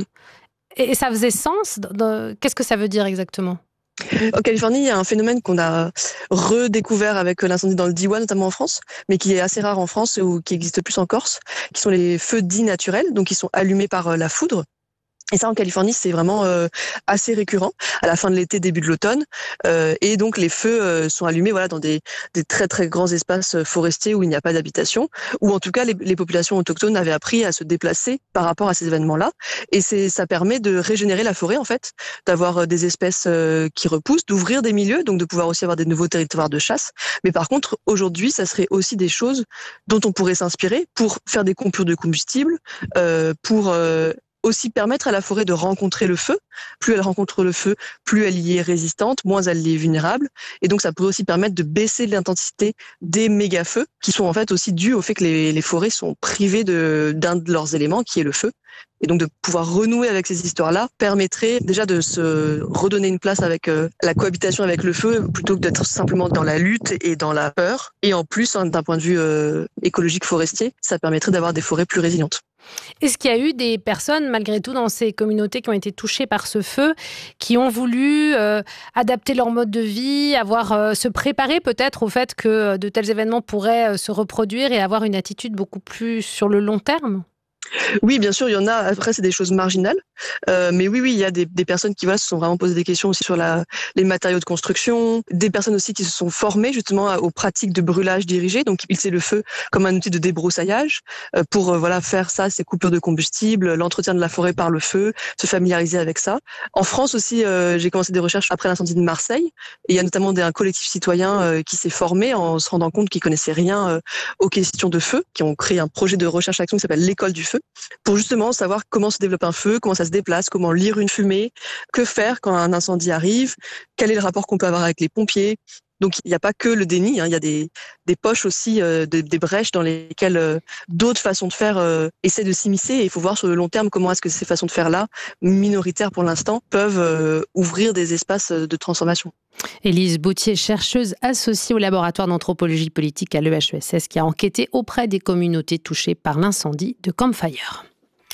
Et ça faisait sens. Qu'est-ce que ça veut dire exactement ? En Californie, il y a un phénomène qu'on a redécouvert avec l'incendie dans le Diois, notamment en France, mais qui est assez rare en France ou qui existe plus en Corse, qui sont les feux dits naturels, donc qui sont allumés par la foudre. Et ça, en Californie, c'est vraiment assez récurrent à la fin de l'été, début de l'automne. Et donc, les feux sont allumés dans des très, très grands espaces forestiers où il n'y a pas d'habitation, où en tout cas, les populations autochtones avaient appris à se déplacer par rapport à ces événements-là. Et ça permet de régénérer la forêt, en fait, d'avoir des espèces qui repoussent, d'ouvrir des milieux, donc de pouvoir aussi avoir des nouveaux territoires de chasse. Mais par contre, aujourd'hui, ça serait aussi des choses dont on pourrait s'inspirer pour faire des coupures de combustible, pour... aussi permettre à la forêt de rencontrer le feu. Plus elle rencontre le feu, plus elle y est résistante, moins elle y est vulnérable. Et donc, ça pourrait aussi permettre de baisser l'intensité des méga-feux, qui sont en fait aussi dus au fait que les forêts sont privées d'un de leurs éléments, qui est le feu. Et donc, de pouvoir renouer avec ces histoires-là permettrait déjà de se redonner une place avec la cohabitation avec le feu, plutôt que d'être simplement dans la lutte et dans la peur. Et en plus, d'un point de vue écologique forestier, ça permettrait d'avoir des forêts plus résilientes. Est-ce qu'il y a eu des personnes, malgré tout, dans ces communautés qui ont été touchées par ce feu, qui ont voulu adapter leur mode de vie, se préparer peut-être au fait que de tels événements pourraient se reproduire et avoir une attitude beaucoup plus sur le long terme ? Oui, bien sûr, il y en a. Après, c'est des choses marginales. Mais oui, il y a des personnes qui se sont vraiment posé des questions aussi sur les matériaux de construction. Des personnes aussi qui se sont formées justement aux pratiques de brûlage dirigé. Donc, utiliser le feu comme un outil de débroussaillage pour faire ça, ces coupures de combustible, l'entretien de la forêt par le feu, se familiariser avec ça. En France aussi, j'ai commencé des recherches après l'incendie de Marseille. Et il y a notamment un collectif citoyen qui s'est formé en se rendant compte qu'ils connaissaient rien aux questions de feu, qui ont créé un projet de recherche-action qui s'appelle l'École du feu, pour justement savoir comment se développe un feu, comment ça se déplace, comment lire une fumée, que faire quand un incendie arrive, quel est le rapport qu'on peut avoir avec les pompiers. Donc il n'y a pas que le déni, il y a des poches aussi, des brèches dans lesquelles d'autres façons de faire essaient de s'immiscer, et il faut voir sur le long terme comment est-ce que ces façons de faire-là, minoritaires pour l'instant, peuvent ouvrir des espaces de transformation. Élise Bautier, chercheuse associée au laboratoire d'anthropologie politique à l'EHESS, qui a enquêté auprès des communautés touchées par l'incendie de Campfire.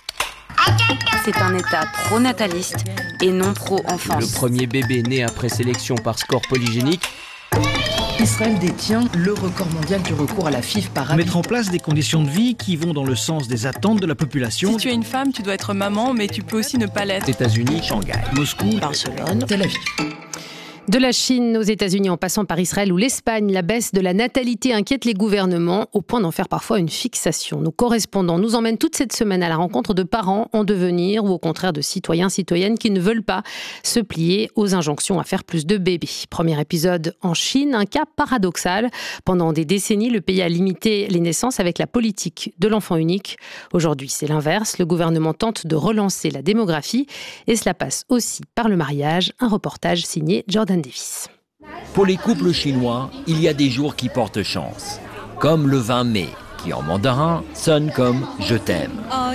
C'est un État pro-nataliste et non pro-enfance. Le premier bébé né après sélection par score polygénique. Israël détient le record mondial du recours à la FIV par habitant. Mettre en place des conditions de vie qui vont dans le sens des attentes de la population. Si tu es une femme, tu dois être maman, mais tu peux aussi ne pas l'être. États-Unis, Shanghai, Moscou, Barcelone, Tel Aviv. De la Chine aux États-Unis en passant par Israël ou l'Espagne, la baisse de la natalité inquiète les gouvernements au point d'en faire parfois une fixation. Nos correspondants nous emmènent toute cette semaine à la rencontre de parents en devenir ou au contraire de citoyens-citoyennes qui ne veulent pas se plier aux injonctions à faire plus de bébés. Premier épisode en Chine, un cas paradoxal. Pendant des décennies, le pays a limité les naissances avec la politique de l'enfant unique. Aujourd'hui, c'est l'inverse. Le gouvernement tente de relancer la démographie et cela passe aussi par le mariage. Un reportage signé Jordan Jordan Davis. Pour les couples chinois, il y a des jours qui portent chance, comme le 20 mai, qui en mandarin sonne comme « je t'aime ».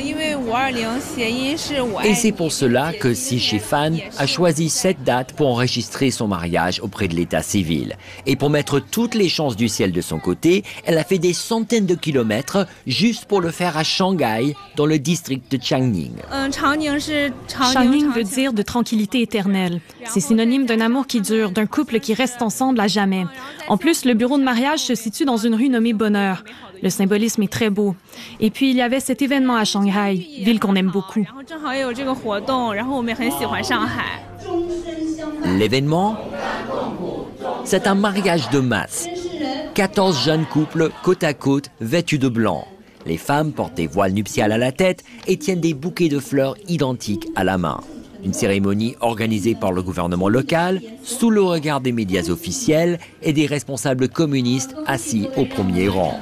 Et c'est pour cela que Si Shifan a choisi cette date pour enregistrer son mariage auprès de l'état civil. Et pour mettre toutes les chances du ciel de son côté, elle a fait des centaines de kilomètres juste pour le faire à Shanghai, dans le district de Changning. Changning veut dire de tranquillité éternelle. C'est synonyme d'un amour qui dure, d'un couple qui reste ensemble à jamais. En plus, le bureau de mariage se situe dans une rue nommée Bonheur. Le symbolisme est très beau. Et puis, il y avait cet événement à Shanghai, ville qu'on aime beaucoup. L'événement, c'est un mariage de masse. 14 jeunes couples côte à côte vêtus de blanc. Les femmes portent des voiles nuptiales à la tête et tiennent des bouquets de fleurs identiques à la main. Une cérémonie organisée par le gouvernement local, sous le regard des médias officiels et des responsables communistes assis au premier rang.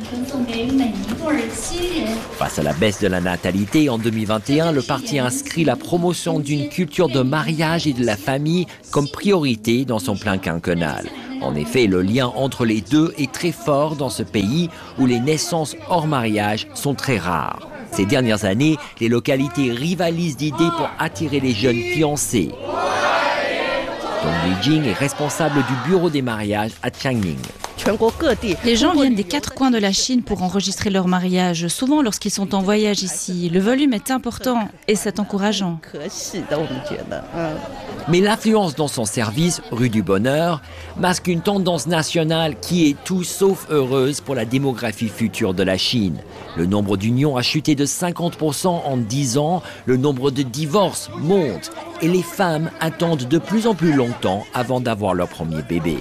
Face à la baisse de la natalité en 2021, le parti a inscrit la promotion d'une culture de mariage et de la famille comme priorité dans son plan quinquennal. En effet, le lien entre les deux est très fort dans ce pays où les naissances hors mariage sont très rares. Ces dernières années, les localités rivalisent d'idées pour attirer les jeunes fiancés. Dong Lijing est responsable du bureau des mariages à Changning. Les gens viennent des 4 coins de la Chine pour enregistrer leur mariage, souvent lorsqu'ils sont en voyage ici. Le volume est important et c'est encourageant. Mais l'affluence dans son service, rue du Bonheur, masque une tendance nationale qui est tout sauf heureuse pour la démographie future de la Chine. Le nombre d'unions a chuté de 50% en 10 ans, le nombre de divorces monte et les femmes attendent de plus en plus longtemps avant d'avoir leur premier bébé.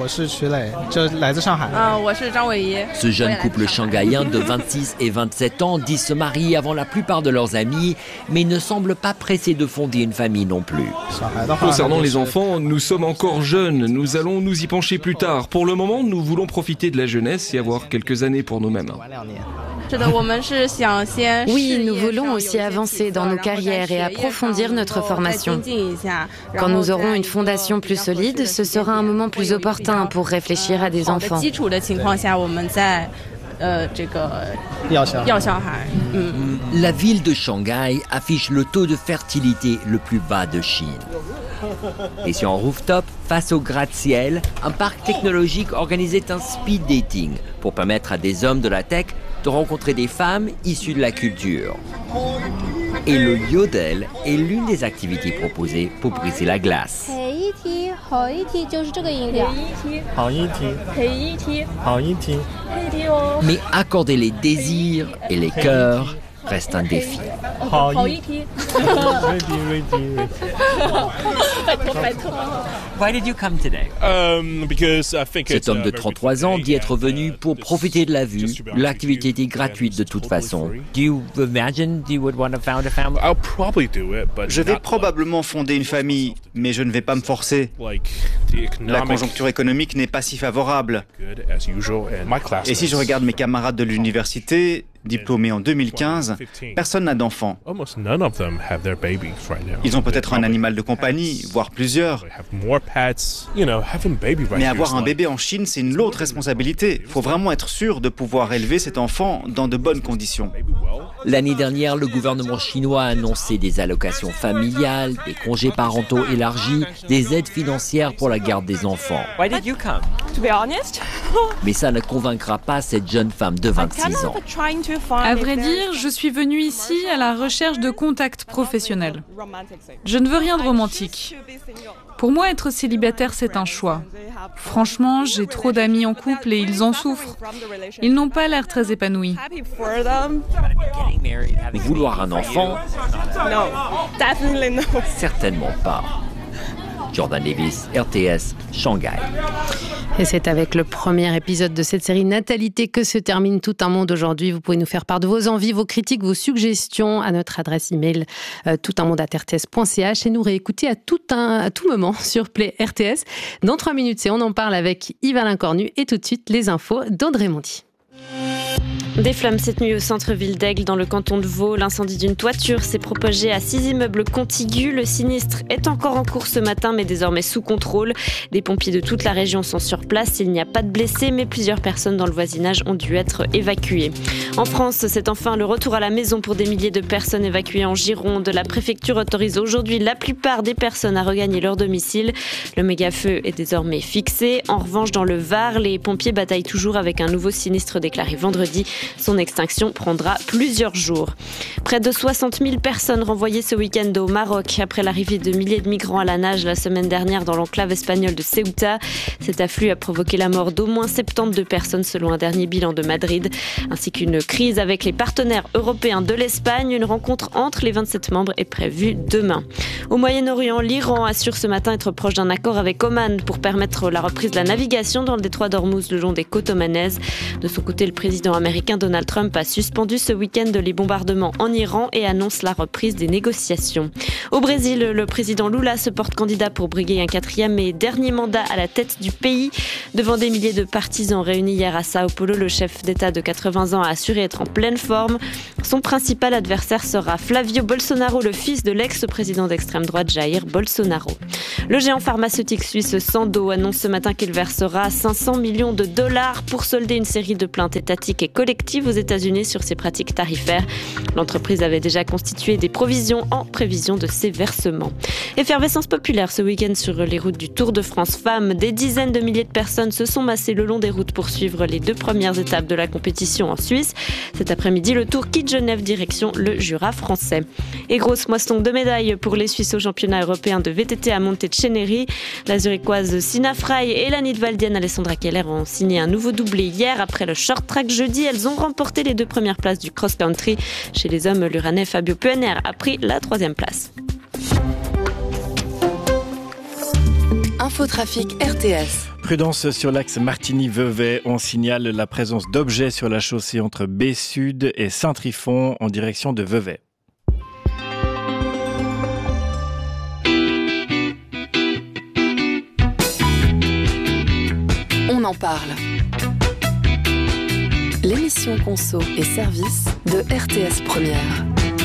Ce jeune couple shanghaïen de 26 et 27 ans dit se marier avant la plupart de leurs amis, mais ne semble pas pressé de fonder une famille non plus. Concernant les enfants, nous sommes encore jeunes, nous allons nous y pencher plus tard. Pour le moment, nous voulons profiter de la jeunesse et avoir quelques années pour nous-mêmes. Oui, nous voulons aussi avancer dans nos carrières et approfondir notre formation. Quand nous aurons une fondation plus solide, ce sera un moment plus opportun pour réfléchir à des enfants. La ville de Shanghai affiche le taux de fertilité le plus bas de Chine. Et sur un rooftop, face au gratte-ciel, un parc technologique organisait un speed dating pour permettre à des hommes de la tech de rencontrer des femmes issues de la culture. Et le yodel est l'une des activités proposées pour briser la glace. Mais accorder les désirs et les cœurs reste un défi. Why did you come today? Cet homme de 33 ans dit être venu pour profiter de la vue. L'activité était gratuite de toute façon. Do you imagine you would want to found a family? Je vais probablement fonder une famille, mais je ne vais pas me forcer. La conjoncture économique n'est pas si favorable. Et si je regarde mes camarades de l'université, diplômés en 2015, personne n'a d'enfant. Ils ont peut-être un animal de compagnie, voire plusieurs. Mais avoir un bébé en Chine, c'est une lourde responsabilité. Il faut vraiment être sûr de pouvoir élever cet enfant dans de bonnes conditions. L'année dernière, le gouvernement chinois a annoncé des allocations familiales, des congés parentaux élargis, des aides financières pour la garde des enfants. Why did you come? To be honest. Mais ça ne convaincra pas cette jeune femme de 26 ans. À vrai dire, je suis venue ici à la recherche de contacts professionnels. Je ne veux rien de romantique. Pour moi, être célibataire, c'est un choix. Franchement, j'ai trop d'amis en couple et ils en souffrent. Ils n'ont pas l'air très épanouis. Vouloir un enfant? Certainement pas. Jordan Davis, RTS, Shanghai. Et c'est avec le premier épisode de cette série Natalité que se termine Tout un monde aujourd'hui. Vous pouvez nous faire part de vos envies, vos critiques, vos suggestions à notre adresse email toutunmonde@rts.ch et nous réécouter à tout moment sur Play RTS. Dans 3 minutes, on en parle avec Yves Alain Cornu et tout de suite les infos d'Audrey Mondy. Des flammes cette nuit au centre-ville d'Aigle, dans le canton de Vaud. L'incendie d'une toiture s'est propagé à 6 immeubles contigus. Le sinistre est encore en cours ce matin, mais désormais sous contrôle. Des pompiers de toute la région sont sur place. Il n'y a pas de blessés, mais plusieurs personnes dans le voisinage ont dû être évacuées. En France, c'est enfin le retour à la maison pour des milliers de personnes évacuées en Gironde. La préfecture autorise aujourd'hui la plupart des personnes à regagner leur domicile. Le méga-feu est désormais fixé. En revanche, dans le Var, les pompiers bataillent toujours avec un nouveau sinistre déclaré vendredi. Son extinction prendra plusieurs jours. Près de 60 000 personnes renvoyées ce week-end au Maroc après l'arrivée de milliers de migrants à la nage la semaine dernière dans l'enclave espagnole de Ceuta. Cet afflux a provoqué la mort d'au moins 72 personnes selon un dernier bilan de Madrid, ainsi qu'une crise avec les partenaires européens de l'Espagne. Une rencontre entre les 27 membres est prévue demain. Au Moyen-Orient, l'Iran assure ce matin être proche d'un accord avec Oman pour permettre la reprise de la navigation dans le détroit d'Ormuz le long des côtes omanaises. De son côté, le président américain Donald Trump a suspendu ce week-end les bombardements en Iran et annonce la reprise des négociations. Au Brésil, le président Lula se porte candidat pour briguer un 4e et dernier mandat à la tête du pays. Devant des milliers de partisans réunis hier à Sao Paulo, le chef d'État de 80 ans a assuré être en pleine forme. Son principal adversaire sera Flavio Bolsonaro, le fils de l'ex-président d'extrême droite Jair Bolsonaro. Le géant pharmaceutique suisse Sandoz annonce ce matin qu'il versera 500 millions de dollars pour solder une série de plaintes étatiques et collectives aux États-Unis sur ses pratiques tarifaires. L'entreprise avait déjà constitué des provisions en prévision de ces versements. Effervescence populaire ce week-end sur les routes du Tour de France Femmes. Des dizaines de milliers de personnes se sont massées le long des routes pour suivre les 2 premières étapes de la compétition en Suisse. Cet après-midi, le Tour quitte Genève direction le Jura français. Et grosse moisson de médailles pour les Suisses au championnat européen de VTT à Monteceneri. La zurichoise Sina Frey et la nidwaldienne Alessandra Keller ont signé un nouveau doublé hier. Après le short track jeudi, elles ont remporté les 2 premières places du cross-country. Chez les hommes, l'Uranais Fabio Puener a pris la 3e place. Infotrafic RTS. Prudence sur l'axe Martigny-Vevey. On signale la présence d'objets sur la chaussée entre B-Sud et Saint-Trifon en direction de Vevey. On en parle. L'émission Conso et Service de RTS Première.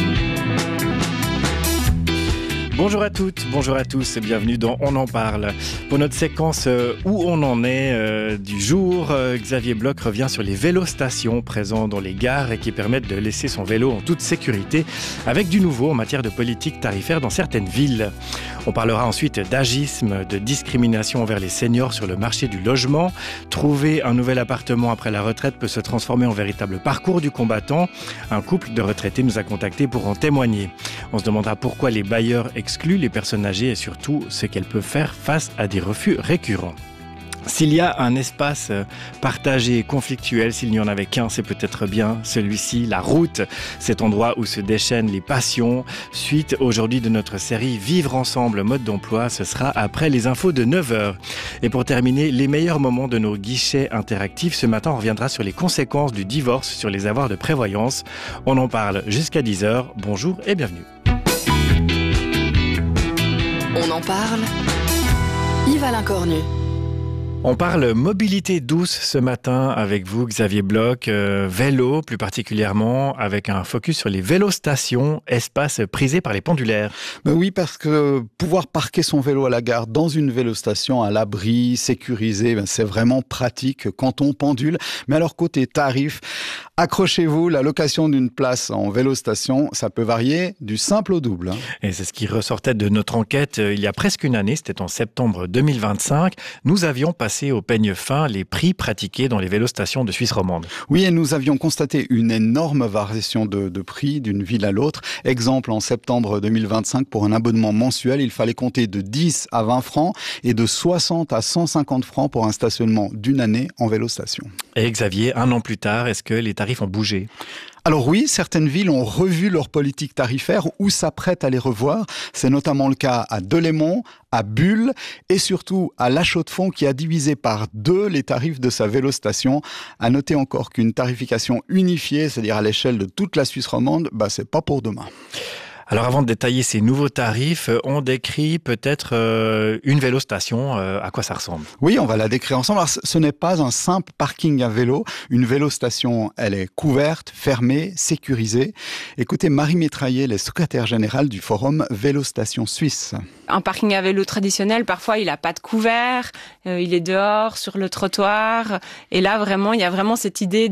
Bonjour à toutes, bonjour à tous et bienvenue dans On en parle. Pour notre séquence Où on en est du jour, Xavier Bloch revient sur les vélostations présents dans les gares et qui permettent de laisser son vélo en toute sécurité avec du nouveau en matière de politique tarifaire dans certaines villes. On parlera ensuite d'agisme, de discrimination envers les seniors sur le marché du logement. Trouver un nouvel appartement après la retraite peut se transformer en véritable parcours du combattant. Un couple de retraités nous a contactés pour en témoigner. On se demandera pourquoi les bailleurs excluent les personnes âgées et surtout ce qu'elles peuvent faire face à des refus récurrents. S'il y a un espace partagé et conflictuel, s'il n'y en avait qu'un, c'est peut-être bien celui-ci, la route, cet endroit où se déchaînent les passions. Suite aujourd'hui de notre série Vivre ensemble, mode d'emploi, ce sera après les infos de 9h. Et pour terminer, les meilleurs moments de nos guichets interactifs, ce matin on reviendra sur les conséquences du divorce sur les avoirs de prévoyance. On en parle jusqu'à 10h. Bonjour et bienvenue. On en parle. Yves Alain-Cornu. On parle mobilité douce ce matin avec vous, Xavier Bloch, vélo plus particulièrement, avec un focus sur les vélostations, espaces prisés par les pendulaires. Ben oui, parce que pouvoir parquer son vélo à la gare dans une vélostation à l'abri, sécurisé, c'est vraiment pratique quand on pendule. Mais alors côté tarif, accrochez-vous, la location d'une place en vélostation, ça peut varier du simple au double. Et c'est ce qui ressortait de notre enquête il y a presque une année, c'était en septembre 2025. Nous avions passé au peigne fin les prix pratiqués dans les vélostations de Suisse romande. Oui, et nous avions constaté une énorme variation de prix d'une ville à l'autre. Exemple, en septembre 2025, pour un abonnement mensuel, il fallait compter de 10 à 20 francs et de 60 à 150 francs pour un stationnement d'une année en vélostation. Et Xavier, un an plus tard, est-ce que les tarifs ont bougé ? Alors oui, certaines villes ont revu leur politique tarifaire ou s'apprêtent à les revoir. C'est notamment le cas à Delémont, à Bulle et surtout à La Chaux-de-Fonds qui a divisé par 2 les tarifs de sa vélostation. À noter encore qu'une tarification unifiée, c'est-à-dire à l'échelle de toute la Suisse romande, c'est pas pour demain. Alors avant de détailler ces nouveaux tarifs, on décrit peut-être une vélostation, à quoi ça ressemble? Oui, on va la décrire ensemble. Alors, ce n'est pas un simple parking à vélo. Une vélostation, elle est couverte, fermée, sécurisée. Écoutez, Marie Métraillé, elle est secrétaire générale du forum Vélostation Suisse. Un parking à vélo traditionnel, parfois, il n'a pas de couvert, il est dehors, sur le trottoir. Et là, vraiment, il y a vraiment cette idée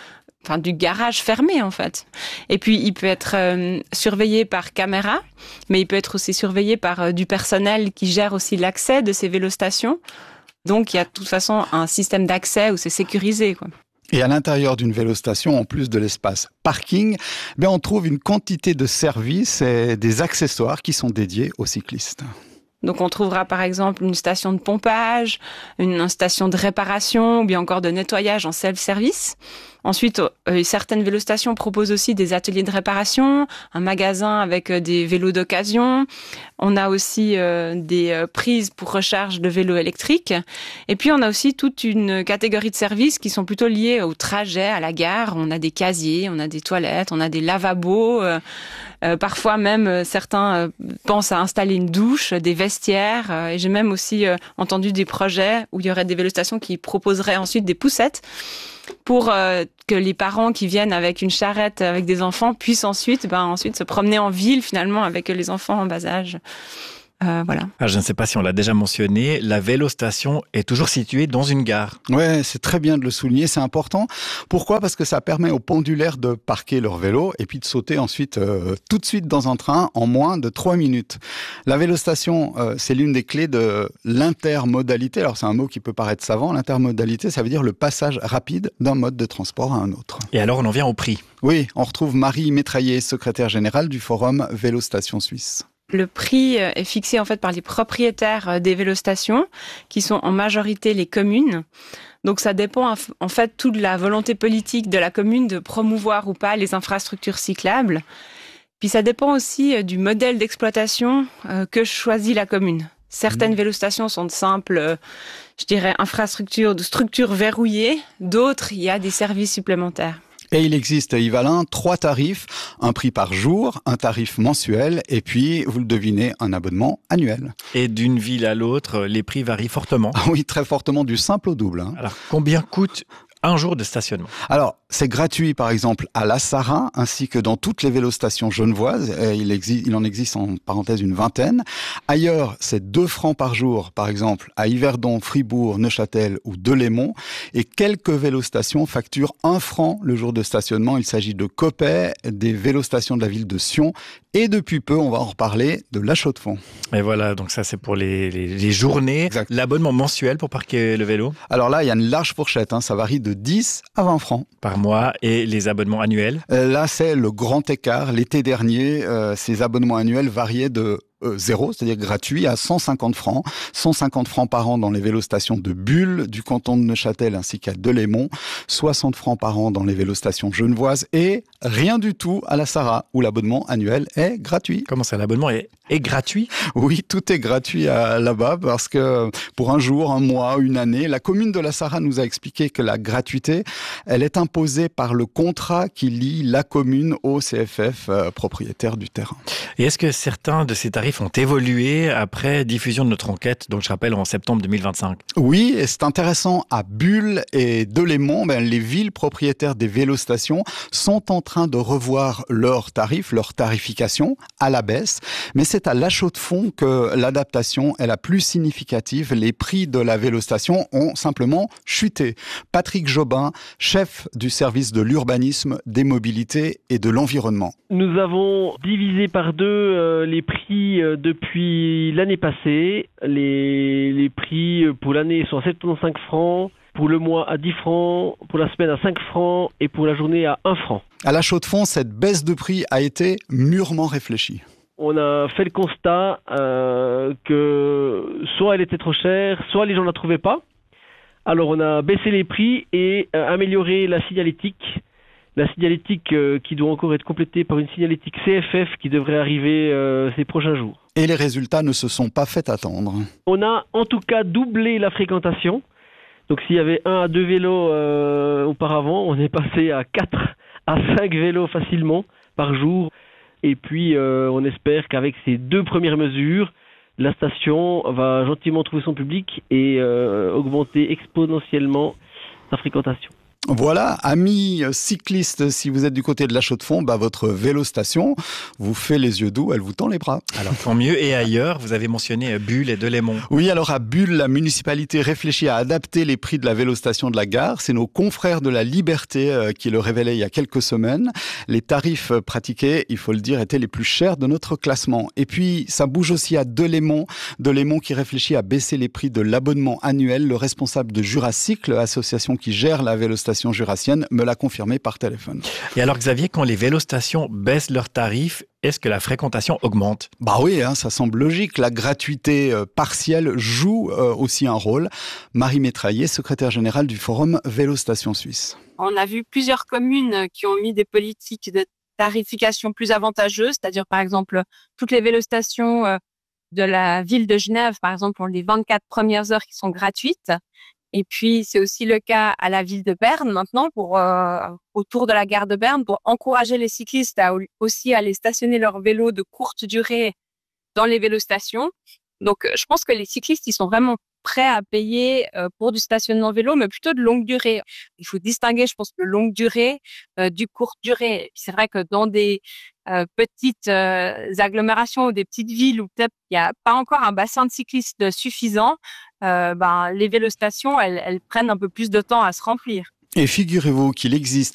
du garage fermé en fait. Et puis il peut être surveillé par caméra, mais il peut être aussi surveillé par du personnel qui gère aussi l'accès de ces vélostations. Donc il y a de toute façon un système d'accès où c'est sécurisé, quoi. Et à l'intérieur d'une vélostation, en plus de l'espace parking, on trouve une quantité de services et des accessoires qui sont dédiés aux cyclistes. Donc on trouvera par exemple une station de pompage, une station de réparation ou bien encore de nettoyage en self-service. Ensuite, certaines vélostations proposent aussi des ateliers de réparation, un magasin avec des vélos d'occasion. On a aussi des prises pour recharge de vélos électriques. Et puis, on a aussi toute une catégorie de services qui sont plutôt liés au trajet, à la gare. On a des casiers, on a des toilettes, on a des lavabos. Parfois même, certains pensent à installer une douche, des vestiaires. Et j'ai même aussi entendu des projets où il y aurait des vélostations qui proposeraient ensuite des poussettes pour que les parents qui viennent avec une charrette avec des enfants puissent ensuite se promener en ville finalement avec les enfants en bas âge. Voilà. Je ne sais pas si on l'a déjà mentionné, la vélostation est toujours située dans une gare. Ouais, c'est très bien de le souligner, c'est important. Pourquoi ? Parce que ça permet aux pendulaires de parquer leur vélo et puis de sauter ensuite tout de suite dans un train en moins de 3 minutes. La vélostation, c'est l'une des clés de l'intermodalité. Alors c'est un mot qui peut paraître savant, l'intermodalité, ça veut dire le passage rapide d'un mode de transport à un autre. Et alors on en vient au prix. Oui, on retrouve Marie Métraillé, secrétaire générale du forum Vélostation Suisse. Le prix est fixé en fait par les propriétaires des vélostations, qui sont en majorité les communes. Donc ça dépend en fait tout de la volonté politique de la commune de promouvoir ou pas les infrastructures cyclables. Puis ça dépend aussi du modèle d'exploitation que choisit la commune. Certaines vélostations sont de simples, infrastructures, de structures verrouillées. D'autres, il y a des services supplémentaires. Et il existe, Yvalin, 3 tarifs, un prix par jour, un tarif mensuel et puis, vous le devinez, un abonnement annuel. Et d'une ville à l'autre, les prix varient fortement. Ah oui, très fortement, du simple au double. Alors, combien coûte un jour de stationnement? Alors, c'est gratuit par exemple à La Sarraz ainsi que dans toutes les vélostations genevoises. Il en existe en parenthèse une 20aine. Ailleurs, c'est 2 francs par jour, par exemple à Yverdon, Fribourg, Neuchâtel ou Delémont. Et quelques vélostations facturent 1 franc le jour de stationnement. Il s'agit de Coppet, des vélostations de la ville de Sion. Et depuis peu, on va en reparler, de La Chaux-de-Fonds. Et voilà, donc ça c'est pour les journées. Exact. L'abonnement mensuel pour parquer le vélo? Alors là, il y a une large fourchette, ça varie de 10 à 20 francs. Par mois. Et les abonnements annuels? Là, c'est le grand écart. L'été dernier, ces abonnements annuels variaient de 0, c'est-à-dire gratuit, à 150 francs. 150 francs par an dans les vélostations de Bulle, du canton de Neuchâtel ainsi qu'à Delémont. 60 francs par an dans les vélostations genevoises. Et rien du tout à La Sarraz, où l'abonnement annuel est gratuit. Comment ça, l'abonnement est gratuit? Oui, tout est gratuit là-bas parce que pour un jour, un mois, une année, la commune de La Sarraz nous a expliqué que la gratuité, elle est imposée par le contrat qui lie la commune au CFF propriétaire du terrain. Et est-ce que certains de ces tarifs ont évolué après diffusion de notre enquête, donc je rappelle en septembre 2025? Oui, et c'est intéressant, à Bulle et Delémont, les villes propriétaires des vélostations sont en train de revoir leurs tarifs, leur tarification à la baisse, mais c'est à La Chaux-de-Fonds que l'adaptation est la plus significative. Les prix de la vélostation ont simplement chuté. Patrick Jobin, chef du service de l'urbanisme, des mobilités et de l'environnement. Nous avons divisé par 2 les prix depuis l'année passée. Les prix pour l'année sont à 75 francs, pour le mois à 10 francs, pour la semaine à 5 francs et pour la journée à 1 franc. À La Chaux-de-Fonds, cette baisse de prix a été mûrement réfléchie. On a fait le constat que soit elle était trop chère, soit les gens ne la trouvaient pas. Alors on a baissé les prix et amélioré la signalétique. La signalétique qui doit encore être complétée par une signalétique CFF qui devrait arriver ces prochains jours. Et les résultats ne se sont pas fait attendre. On a en tout cas doublé la fréquentation. Donc s'il y avait 1 à 2 vélos auparavant, on est passé à 4 à 5 vélos facilement par jour. Et puis, on espère qu'avec ces 2 premières mesures, la station va gentiment trouver son public et augmenter exponentiellement sa fréquentation. Voilà, amis cyclistes, si vous êtes du côté de la Chaux-de-Fonds, votre vélostation vous fait les yeux doux, elle vous tend les bras. Alors tant mieux. Et ailleurs, vous avez mentionné Bulle et Delémont. Oui, alors à Bulle, la municipalité réfléchit à adapter les prix de la vélostation de la gare. C'est nos confrères de la Liberté qui le révélaient il y a quelques semaines. Les tarifs pratiqués, il faut le dire, étaient les plus chers de notre classement. Et puis, ça bouge aussi à Delémont. Delémont qui réfléchit à baisser les prix de l'abonnement annuel. Le responsable de Juracycle, l'association qui gère la vélostation jurassienne, me l'a confirmé par téléphone. Et alors Xavier, quand les vélostations baissent leurs tarifs, est-ce que la fréquentation augmente ? Oui, ça semble logique. La gratuité partielle joue aussi un rôle. Marie Métraillé, secrétaire générale du Forum Vélostation Suisse. On a vu plusieurs communes qui ont mis des politiques de tarification plus avantageuses, c'est-à-dire par exemple toutes les vélostations de la ville de Genève, par exemple, ont les 24 premières heures qui sont gratuites. Et puis, c'est aussi le cas à la ville de Berne maintenant, autour de la gare de Berne, pour encourager les cyclistes à aussi aller stationner leurs vélos de courte durée dans les vélostations. Donc, je pense que les cyclistes, ils sont vraiment prêts à payer pour du stationnement vélo, mais plutôt de longue durée. Il faut distinguer, je pense, de longue durée du courte durée. C'est vrai que dans des petites agglomérations ou des petites villes où peut-être il n'y a pas encore un bassin de cyclistes suffisant, les vélostations, elles prennent un peu plus de temps à se remplir. Et figurez-vous qu'il existe